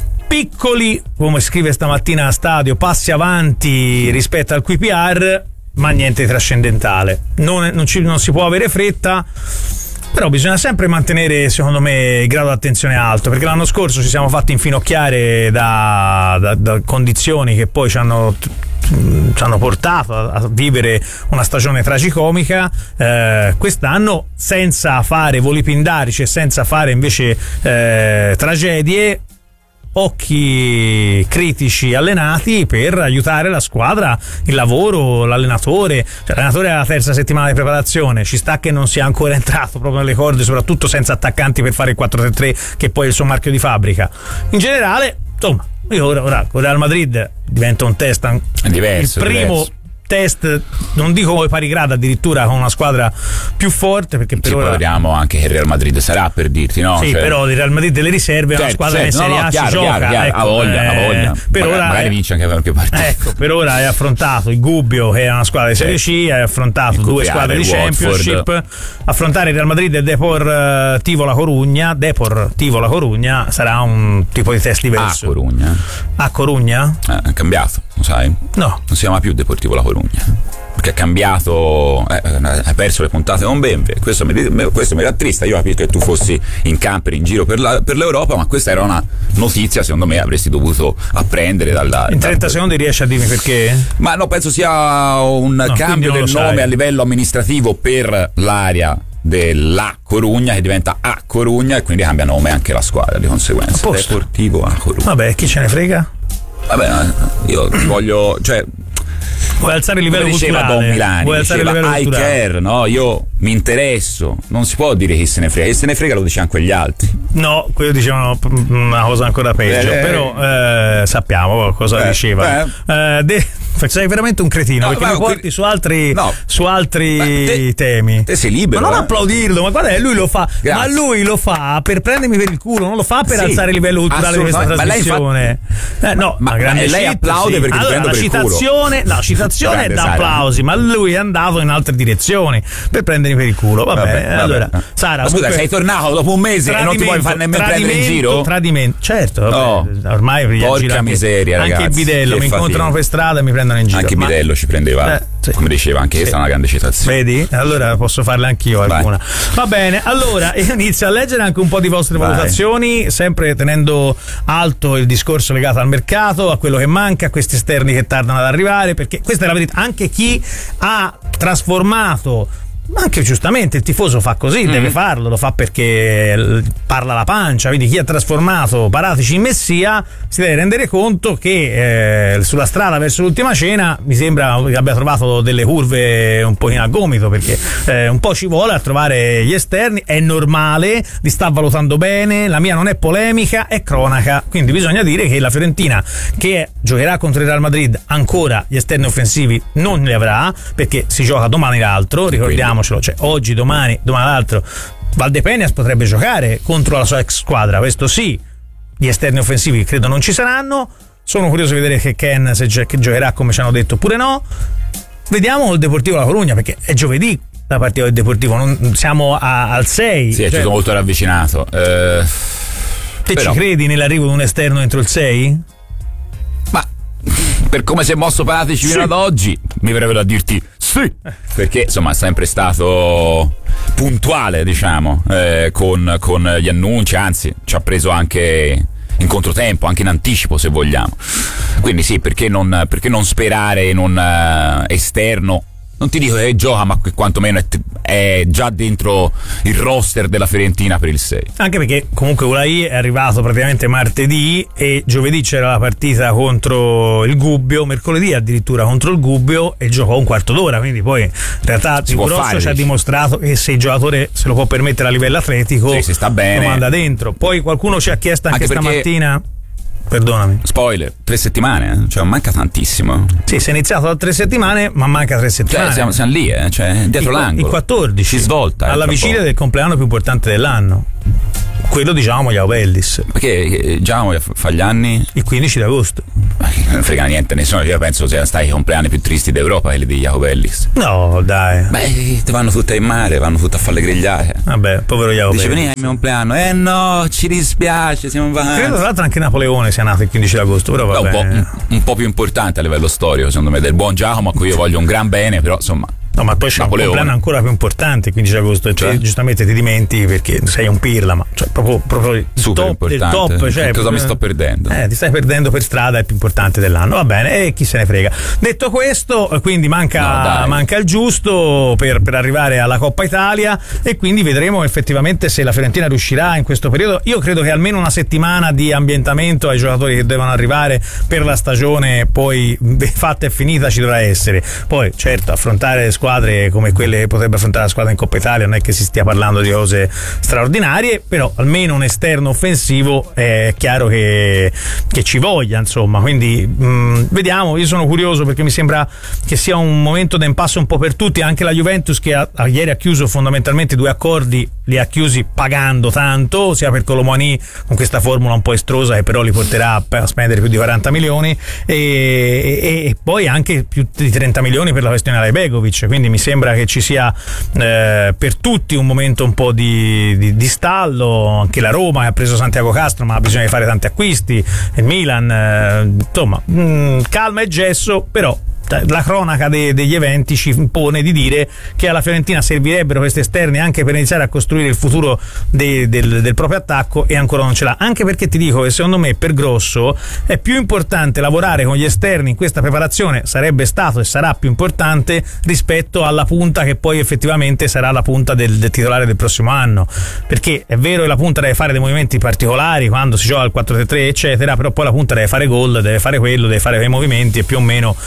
Piccoli, come scrive stamattina a Stadio, passi avanti rispetto al Q P R, ma niente di trascendentale, non, non, ci, non si può avere fretta. Però bisogna sempre mantenere, secondo me, il grado di attenzione alto, perché l'anno scorso ci siamo fatti infinocchiare da, da, da condizioni che poi ci hanno, ci hanno portato a, a vivere una stagione tragicomica. Eh, quest'anno, senza fare voli pindarici e senza fare invece eh, tragedie, occhi critici allenati per aiutare la squadra, il lavoro, l'allenatore. Cioè, l'allenatore è alla terza settimana di preparazione, ci sta che non sia ancora entrato proprio nelle corde, soprattutto senza attaccanti per fare il quattro tre tre che poi è il suo marchio di fabbrica. In generale, insomma, io ora, ora con Real Madrid diventa un test diverso, il primo diverso. Test, non dico come pari grado, addirittura con una squadra più forte, perché per ci ora vediamo anche che il Real Madrid sarà, per dirti, no? Sì, cioè... però il Real Madrid delle riserve è una squadra che in Serie A si gioca, ecco, a voglia, eh, a voglia. Per magari, ora magari è, vince anche qualche partita. Ecco, per ora hai affrontato il Gubbio, che è una squadra di Serie C, hai affrontato due squadre di Championship. Affrontare il Real Madrid e Depor uh, Tivola Corugna, Depor Tivola Corugna sarà un tipo di test diverso. A Corugna. A Corugna? Eh, è cambiato, lo sai? No. Non si chiama più Deportivo La Corugna, perché ha cambiato, eh, ha perso le puntate con Benve. Questo mi, questo mi rattrista. Io capisco che tu fossi in camper in giro per, la, per l'Europa, ma questa era una notizia, secondo me avresti dovuto apprendere dalla. In trenta da, secondi riesci a dirmi perché? Ma no, penso sia un no, cambio del nome sai. A livello amministrativo per l'area della Corugna, che diventa A Corugna, e quindi cambia nome anche la squadra di conseguenza. Deportivo A Corugna. Vabbè, chi ce ne frega? Vabbè, io ti voglio, cioè. Vuoi alzare il livello come diceva culturale? Don Milani, Vuoi alzare diceva il livello I culturale? care, no? Io mi interesso, non si può dire chi se ne frega, chi se ne frega lo dice anche gli altri. No, quello dicevano una cosa ancora peggio, eh, però eh, sappiamo cosa eh, diceva. eh. Eh, de- sei veramente un cretino, No, perché ma mi que- porti su altri, No. su altri te- temi. te sei libero, Ma non eh. applaudirlo, ma guarda, lui lo fa. Grazie. Ma lui lo fa per prendermi per il culo, non lo fa per Sì, alzare il livello culturale di questa assolutamente. Ma lei trasmissione. Eh, no, ma- una grande ma lei shit, applaude sì. perché ti allora, prendo la per il culo. citazione, la citazione è Grande da Sara. applausi, ma lui è andato in altre direzioni per prendermi per il culo. Vabbè, Vabbè, vabbè. allora, Sara, Ma scusa, comunque- sei tornato dopo un mese e non ti vuoi far nemmeno prendere in tradimento, giro? Tradimento, certo, vabbè, Oh. ormai per gli Porca agiri anche- miseria, anche ragazzi, il bidello che mi fatica. incontrano per strada e mi prendono in giro. Anche Ma- Bidello ci prendeva, Eh, sì. come diceva, anche questa Sì. è una grande citazione. Vedi? Allora posso farle anch'io Vai. alcuna. Va bene, allora io inizio a leggere anche un po' di vostre Vai. valutazioni, sempre tenendo alto il discorso legato al mercato, a quello che manca, a questi esterni che tardano ad arrivare, perché questa è la verità. Anche chi ha trasformato, ma anche giustamente il tifoso fa così, Mm. deve farlo, lo fa perché l- parla la pancia, quindi chi ha trasformato Paratici in Messia si deve rendere conto che eh, sulla strada verso l'ultima cena mi sembra che abbia trovato delle curve un pochino a gomito, perché eh, un po' ci vuole a trovare gli esterni, è normale, li sta valutando bene, la mia non è polemica, è cronaca, quindi bisogna dire che la Fiorentina, che giocherà contro il Real Madrid, ancora gli esterni offensivi non li avrà, perché si gioca domani l'altro, ricordiamo, cioè oggi, domani, domani l'altro Valdepeñas potrebbe giocare contro la sua ex squadra, questo sì. Gli esterni offensivi credo non ci saranno. Sono curioso di vedere che Ken se gio- che giocherà come ci hanno detto oppure no. Vediamo il Deportivo La Corugna, perché è giovedì la partita del Deportivo, non siamo a- al sei. Sì, è cioè, tutto molto ravvicinato. Eh, te però- ci credi nell'arrivo di un esterno entro il sei? per come si è mosso Paratici fino Sì. ad oggi, mi verrebbe da dirti sì, perché insomma è sempre stato puntuale, diciamo, eh, con, con gli annunci, anzi ci ha preso anche in controtempo, anche in anticipo se vogliamo. Quindi sì, perché non, perché non sperare in un uh, esterno, non ti dico che gioca, ma che quantomeno è, è già dentro il roster della Fiorentina per il sei. Anche perché comunque Ulai è arrivato praticamente martedì e giovedì c'era la partita contro il Gubbio, mercoledì addirittura contro il Gubbio, e giocò un quarto d'ora, quindi poi in realtà Si può Grosso fare, ci ha dici. dimostrato che se il giocatore se lo può permettere a livello atletico, Sì, si sta bene. lo manda dentro. Poi qualcuno ci ha chiesto anche, Anche perché- stamattina, perdonami, Spoiler, tre settimane, eh? Cioè manca tantissimo. sì, si è iniziato da tre settimane ma manca tre settimane. Cioè, siamo, siamo lì, eh? Cioè, dietro Il- l'angolo. il quattordici Si svolta. eh, alla tra vigilia poco. del compleanno più importante dell'anno, quello diciamo Iao Bellis, Perché eh, già fa gli anni? il quindici di agosto. Non frega niente nessuno, io penso siano stati i compleanni più tristi d'Europa quelli di Jacopo Ellis. No, dai. Beh, vanno tutte in mare, vanno tutte a fare le grigliate. Vabbè, povero Jacopo Dice, Bellis. veni al mio compleanno. Eh no, ci dispiace, siamo in vacanza. Credo tra l'altro anche Napoleone sia nato il quindici di agosto, però va Beh, un, po', bene. un, un po' più importante a livello storico, secondo me, del buon Giacomo, a cui io voglio un gran bene, però insomma. No, ma poi c'è un Napoleone. compleanno ancora più importante il quindici di agosto, cioè, Cioè? giustamente ti dimentichi perché sei un pirla, ma cioè, proprio, proprio il Super top del importante. top. Cioè, Cosa proprio- mi sto perdendo? Eh, ti stai perdendo per strada, è il più importante dell'anno, va bene, e chi se ne frega. Detto questo, quindi manca, No, dai. manca il giusto per, per arrivare alla Coppa Italia, e quindi vedremo effettivamente se la Fiorentina riuscirà in questo periodo. Io credo che almeno una settimana di ambientamento ai giocatori che devono arrivare per la stagione poi fatta e finita ci dovrà essere. Poi certo, affrontare squadre come quelle che potrebbe affrontare la squadra in Coppa Italia non è che si stia parlando di cose straordinarie, però almeno un esterno offensivo è chiaro che, che ci voglia, insomma. Quindi mh, vediamo, io sono curioso perché mi sembra che sia un momento d'impasse un po' per tutti, anche la Juventus che ha, ha- ieri ha chiuso fondamentalmente due accordi, li ha chiusi pagando tanto, sia per Colomani con questa formula un po' estrosa che però li porterà a, a spendere più di quaranta milioni, e, e, e poi anche più di trenta milioni per la questione Alajbegovic, quindi mi sembra che ci sia eh, per tutti un momento un po' di, di, di stallo. Anche la Roma ha preso Santiago Castro ma ha bisogno di fare tanti acquisti, il Milan, eh, insomma mh, calma e gesso, però la cronaca de- degli eventi ci impone di dire che alla Fiorentina servirebbero questi esterni anche per iniziare a costruire il futuro de- del-, del proprio attacco, e ancora non ce l'ha. Anche perché ti dico che secondo me per Grosso è più importante lavorare con gli esterni in questa preparazione, sarebbe stato e sarà più importante rispetto alla punta che poi effettivamente sarà la punta del, del titolare del prossimo anno, perché è vero che la punta deve fare dei movimenti particolari quando si gioca al quattro tre tre eccetera, però poi la punta deve fare gol, deve fare quello, deve fare quei movimenti, e più o meno sono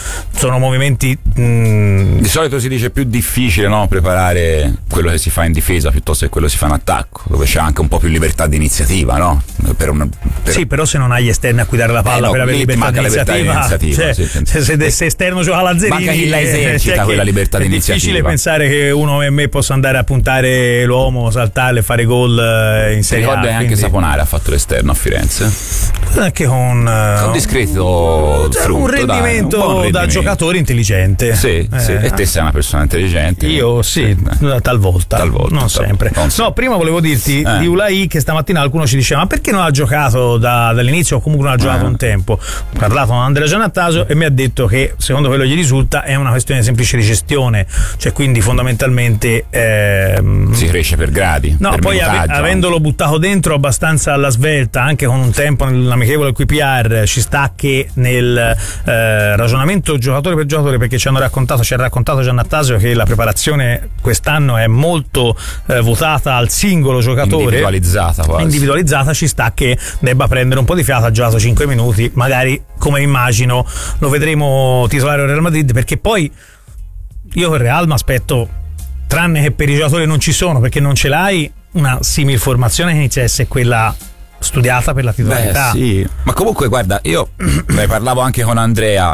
sono movimenti mh... di solito si dice più difficile, no, preparare quello che si fa in difesa piuttosto che quello che si fa in attacco, dove c'è anche un po' più libertà di iniziativa, no? Per un, per... Sì, però se non hai gli esterni a cui dare la palla, eh no, per avere libertà di iniziativa, libertà di iniziativa, cioè, sì, se, se, se esterno gioca la Lazzerini, manca chi la esercita, cioè, quella libertà di iniziativa. È difficile pensare che uno come me possa andare a puntare l'uomo, saltarle, fare gol in Serie A. Ricordo che anche Saponara ha fatto l'esterno a Firenze, anche con uh, un discreto frutto, un rendimento, dai, un rendimento da giocatore intelligente. Sì, eh. sì, e te sei una persona intelligente. Io sì, sì. Talvolta, talvolta, non talvolta. sempre. Non no, prima volevo dirti eh. di Ulai che stamattina qualcuno ci diceva: ma perché non ha giocato da, dall'inizio o comunque non ha giocato eh. un tempo? Ho parlato con Andrea Giannattasio e mi ha detto che secondo quello gli risulta è una questione semplice di gestione, cioè quindi fondamentalmente ehm, si cresce per gradi. No, per poi ave, avendolo buttato dentro abbastanza alla svelta, anche con un tempo nell'amichevole Q P R, ci sta che nel eh, ragionamento giocatore per giocatore, perché ci hanno raccontato, ci ha raccontato Giannattasio che la preparazione quest'anno è molto eh, votata al singolo giocatore, individualizzata quasi. individualizzata, ci sta che debba prendere un po' di fiato. Ha giocato cinque minuti, magari, come immagino, lo vedremo titolare al Real Madrid, perché poi io con Real mi aspetto, tranne che per i giocatori non ci sono, perché non ce l'hai, una simil formazione che inizia a essere quella studiata per la titolarità. Beh, sì, ma comunque guarda, io ne parlavo anche con Andrea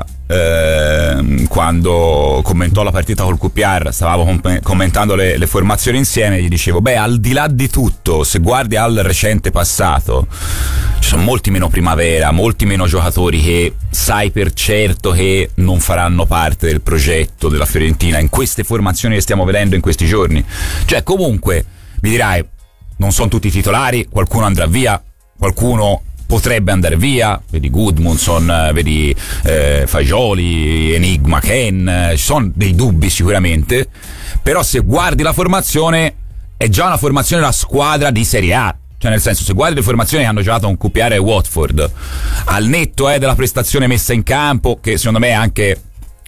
eh, quando commentò la partita col Q P R, stavamo com- commentando le, le formazioni insieme, gli dicevo: beh, al di là di tutto, se guardi al recente passato, ci sono molti meno Primavera, molti meno giocatori che sai per certo che non faranno parte del progetto della Fiorentina in queste formazioni che stiamo vedendo in questi giorni. Cioè, comunque mi dirai, non sono tutti titolari, qualcuno andrà via, qualcuno potrebbe andare via, vedi Gudmundsson, vedi eh, Fagioli, Enigma, Ken, eh, ci sono dei dubbi sicuramente, però se guardi la formazione è già una formazione da squadra di Serie A, cioè nel senso, se guardi le formazioni che hanno giocato con Q P R e Watford, al netto eh, della prestazione messa in campo, che secondo me è anche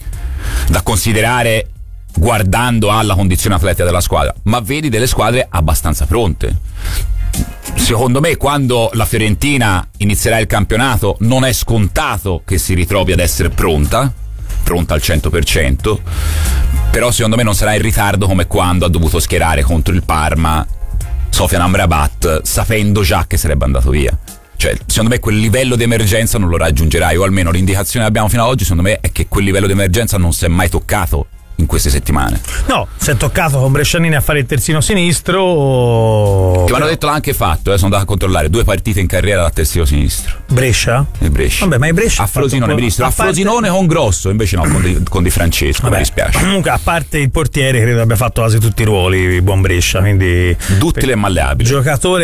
da considerare guardando alla condizione atletica della squadra, ma vedi delle squadre abbastanza pronte. Secondo me, quando la Fiorentina inizierà il campionato, non è scontato che si ritrovi ad essere pronta pronta al cento per cento, però secondo me non sarà in ritardo come quando ha dovuto schierare contro il Parma Sofian Amrabat sapendo già che sarebbe andato via. Cioè, secondo me quel livello di emergenza non lo raggiungerai, o almeno l'indicazione che abbiamo fino ad oggi, secondo me, è che quel livello di emergenza non si è mai toccato in queste settimane. No, si è toccato con Brescianini a fare il terzino sinistro. Che mi hanno detto l'ha anche fatto, eh, sono andato a controllare due partite in carriera da terzino sinistro. Brescia? E Brescia. Vabbè, ma è Brescia. A Frosinone, ministro. A, a parte... Frosinone con Grosso, invece no, con Di, con Di Francesco. Vabbè, mi dispiace. Comunque, a parte il portiere, credo abbia fatto quasi tutti i ruoli, buon Brescia, quindi duttile e malleabile. Giocatore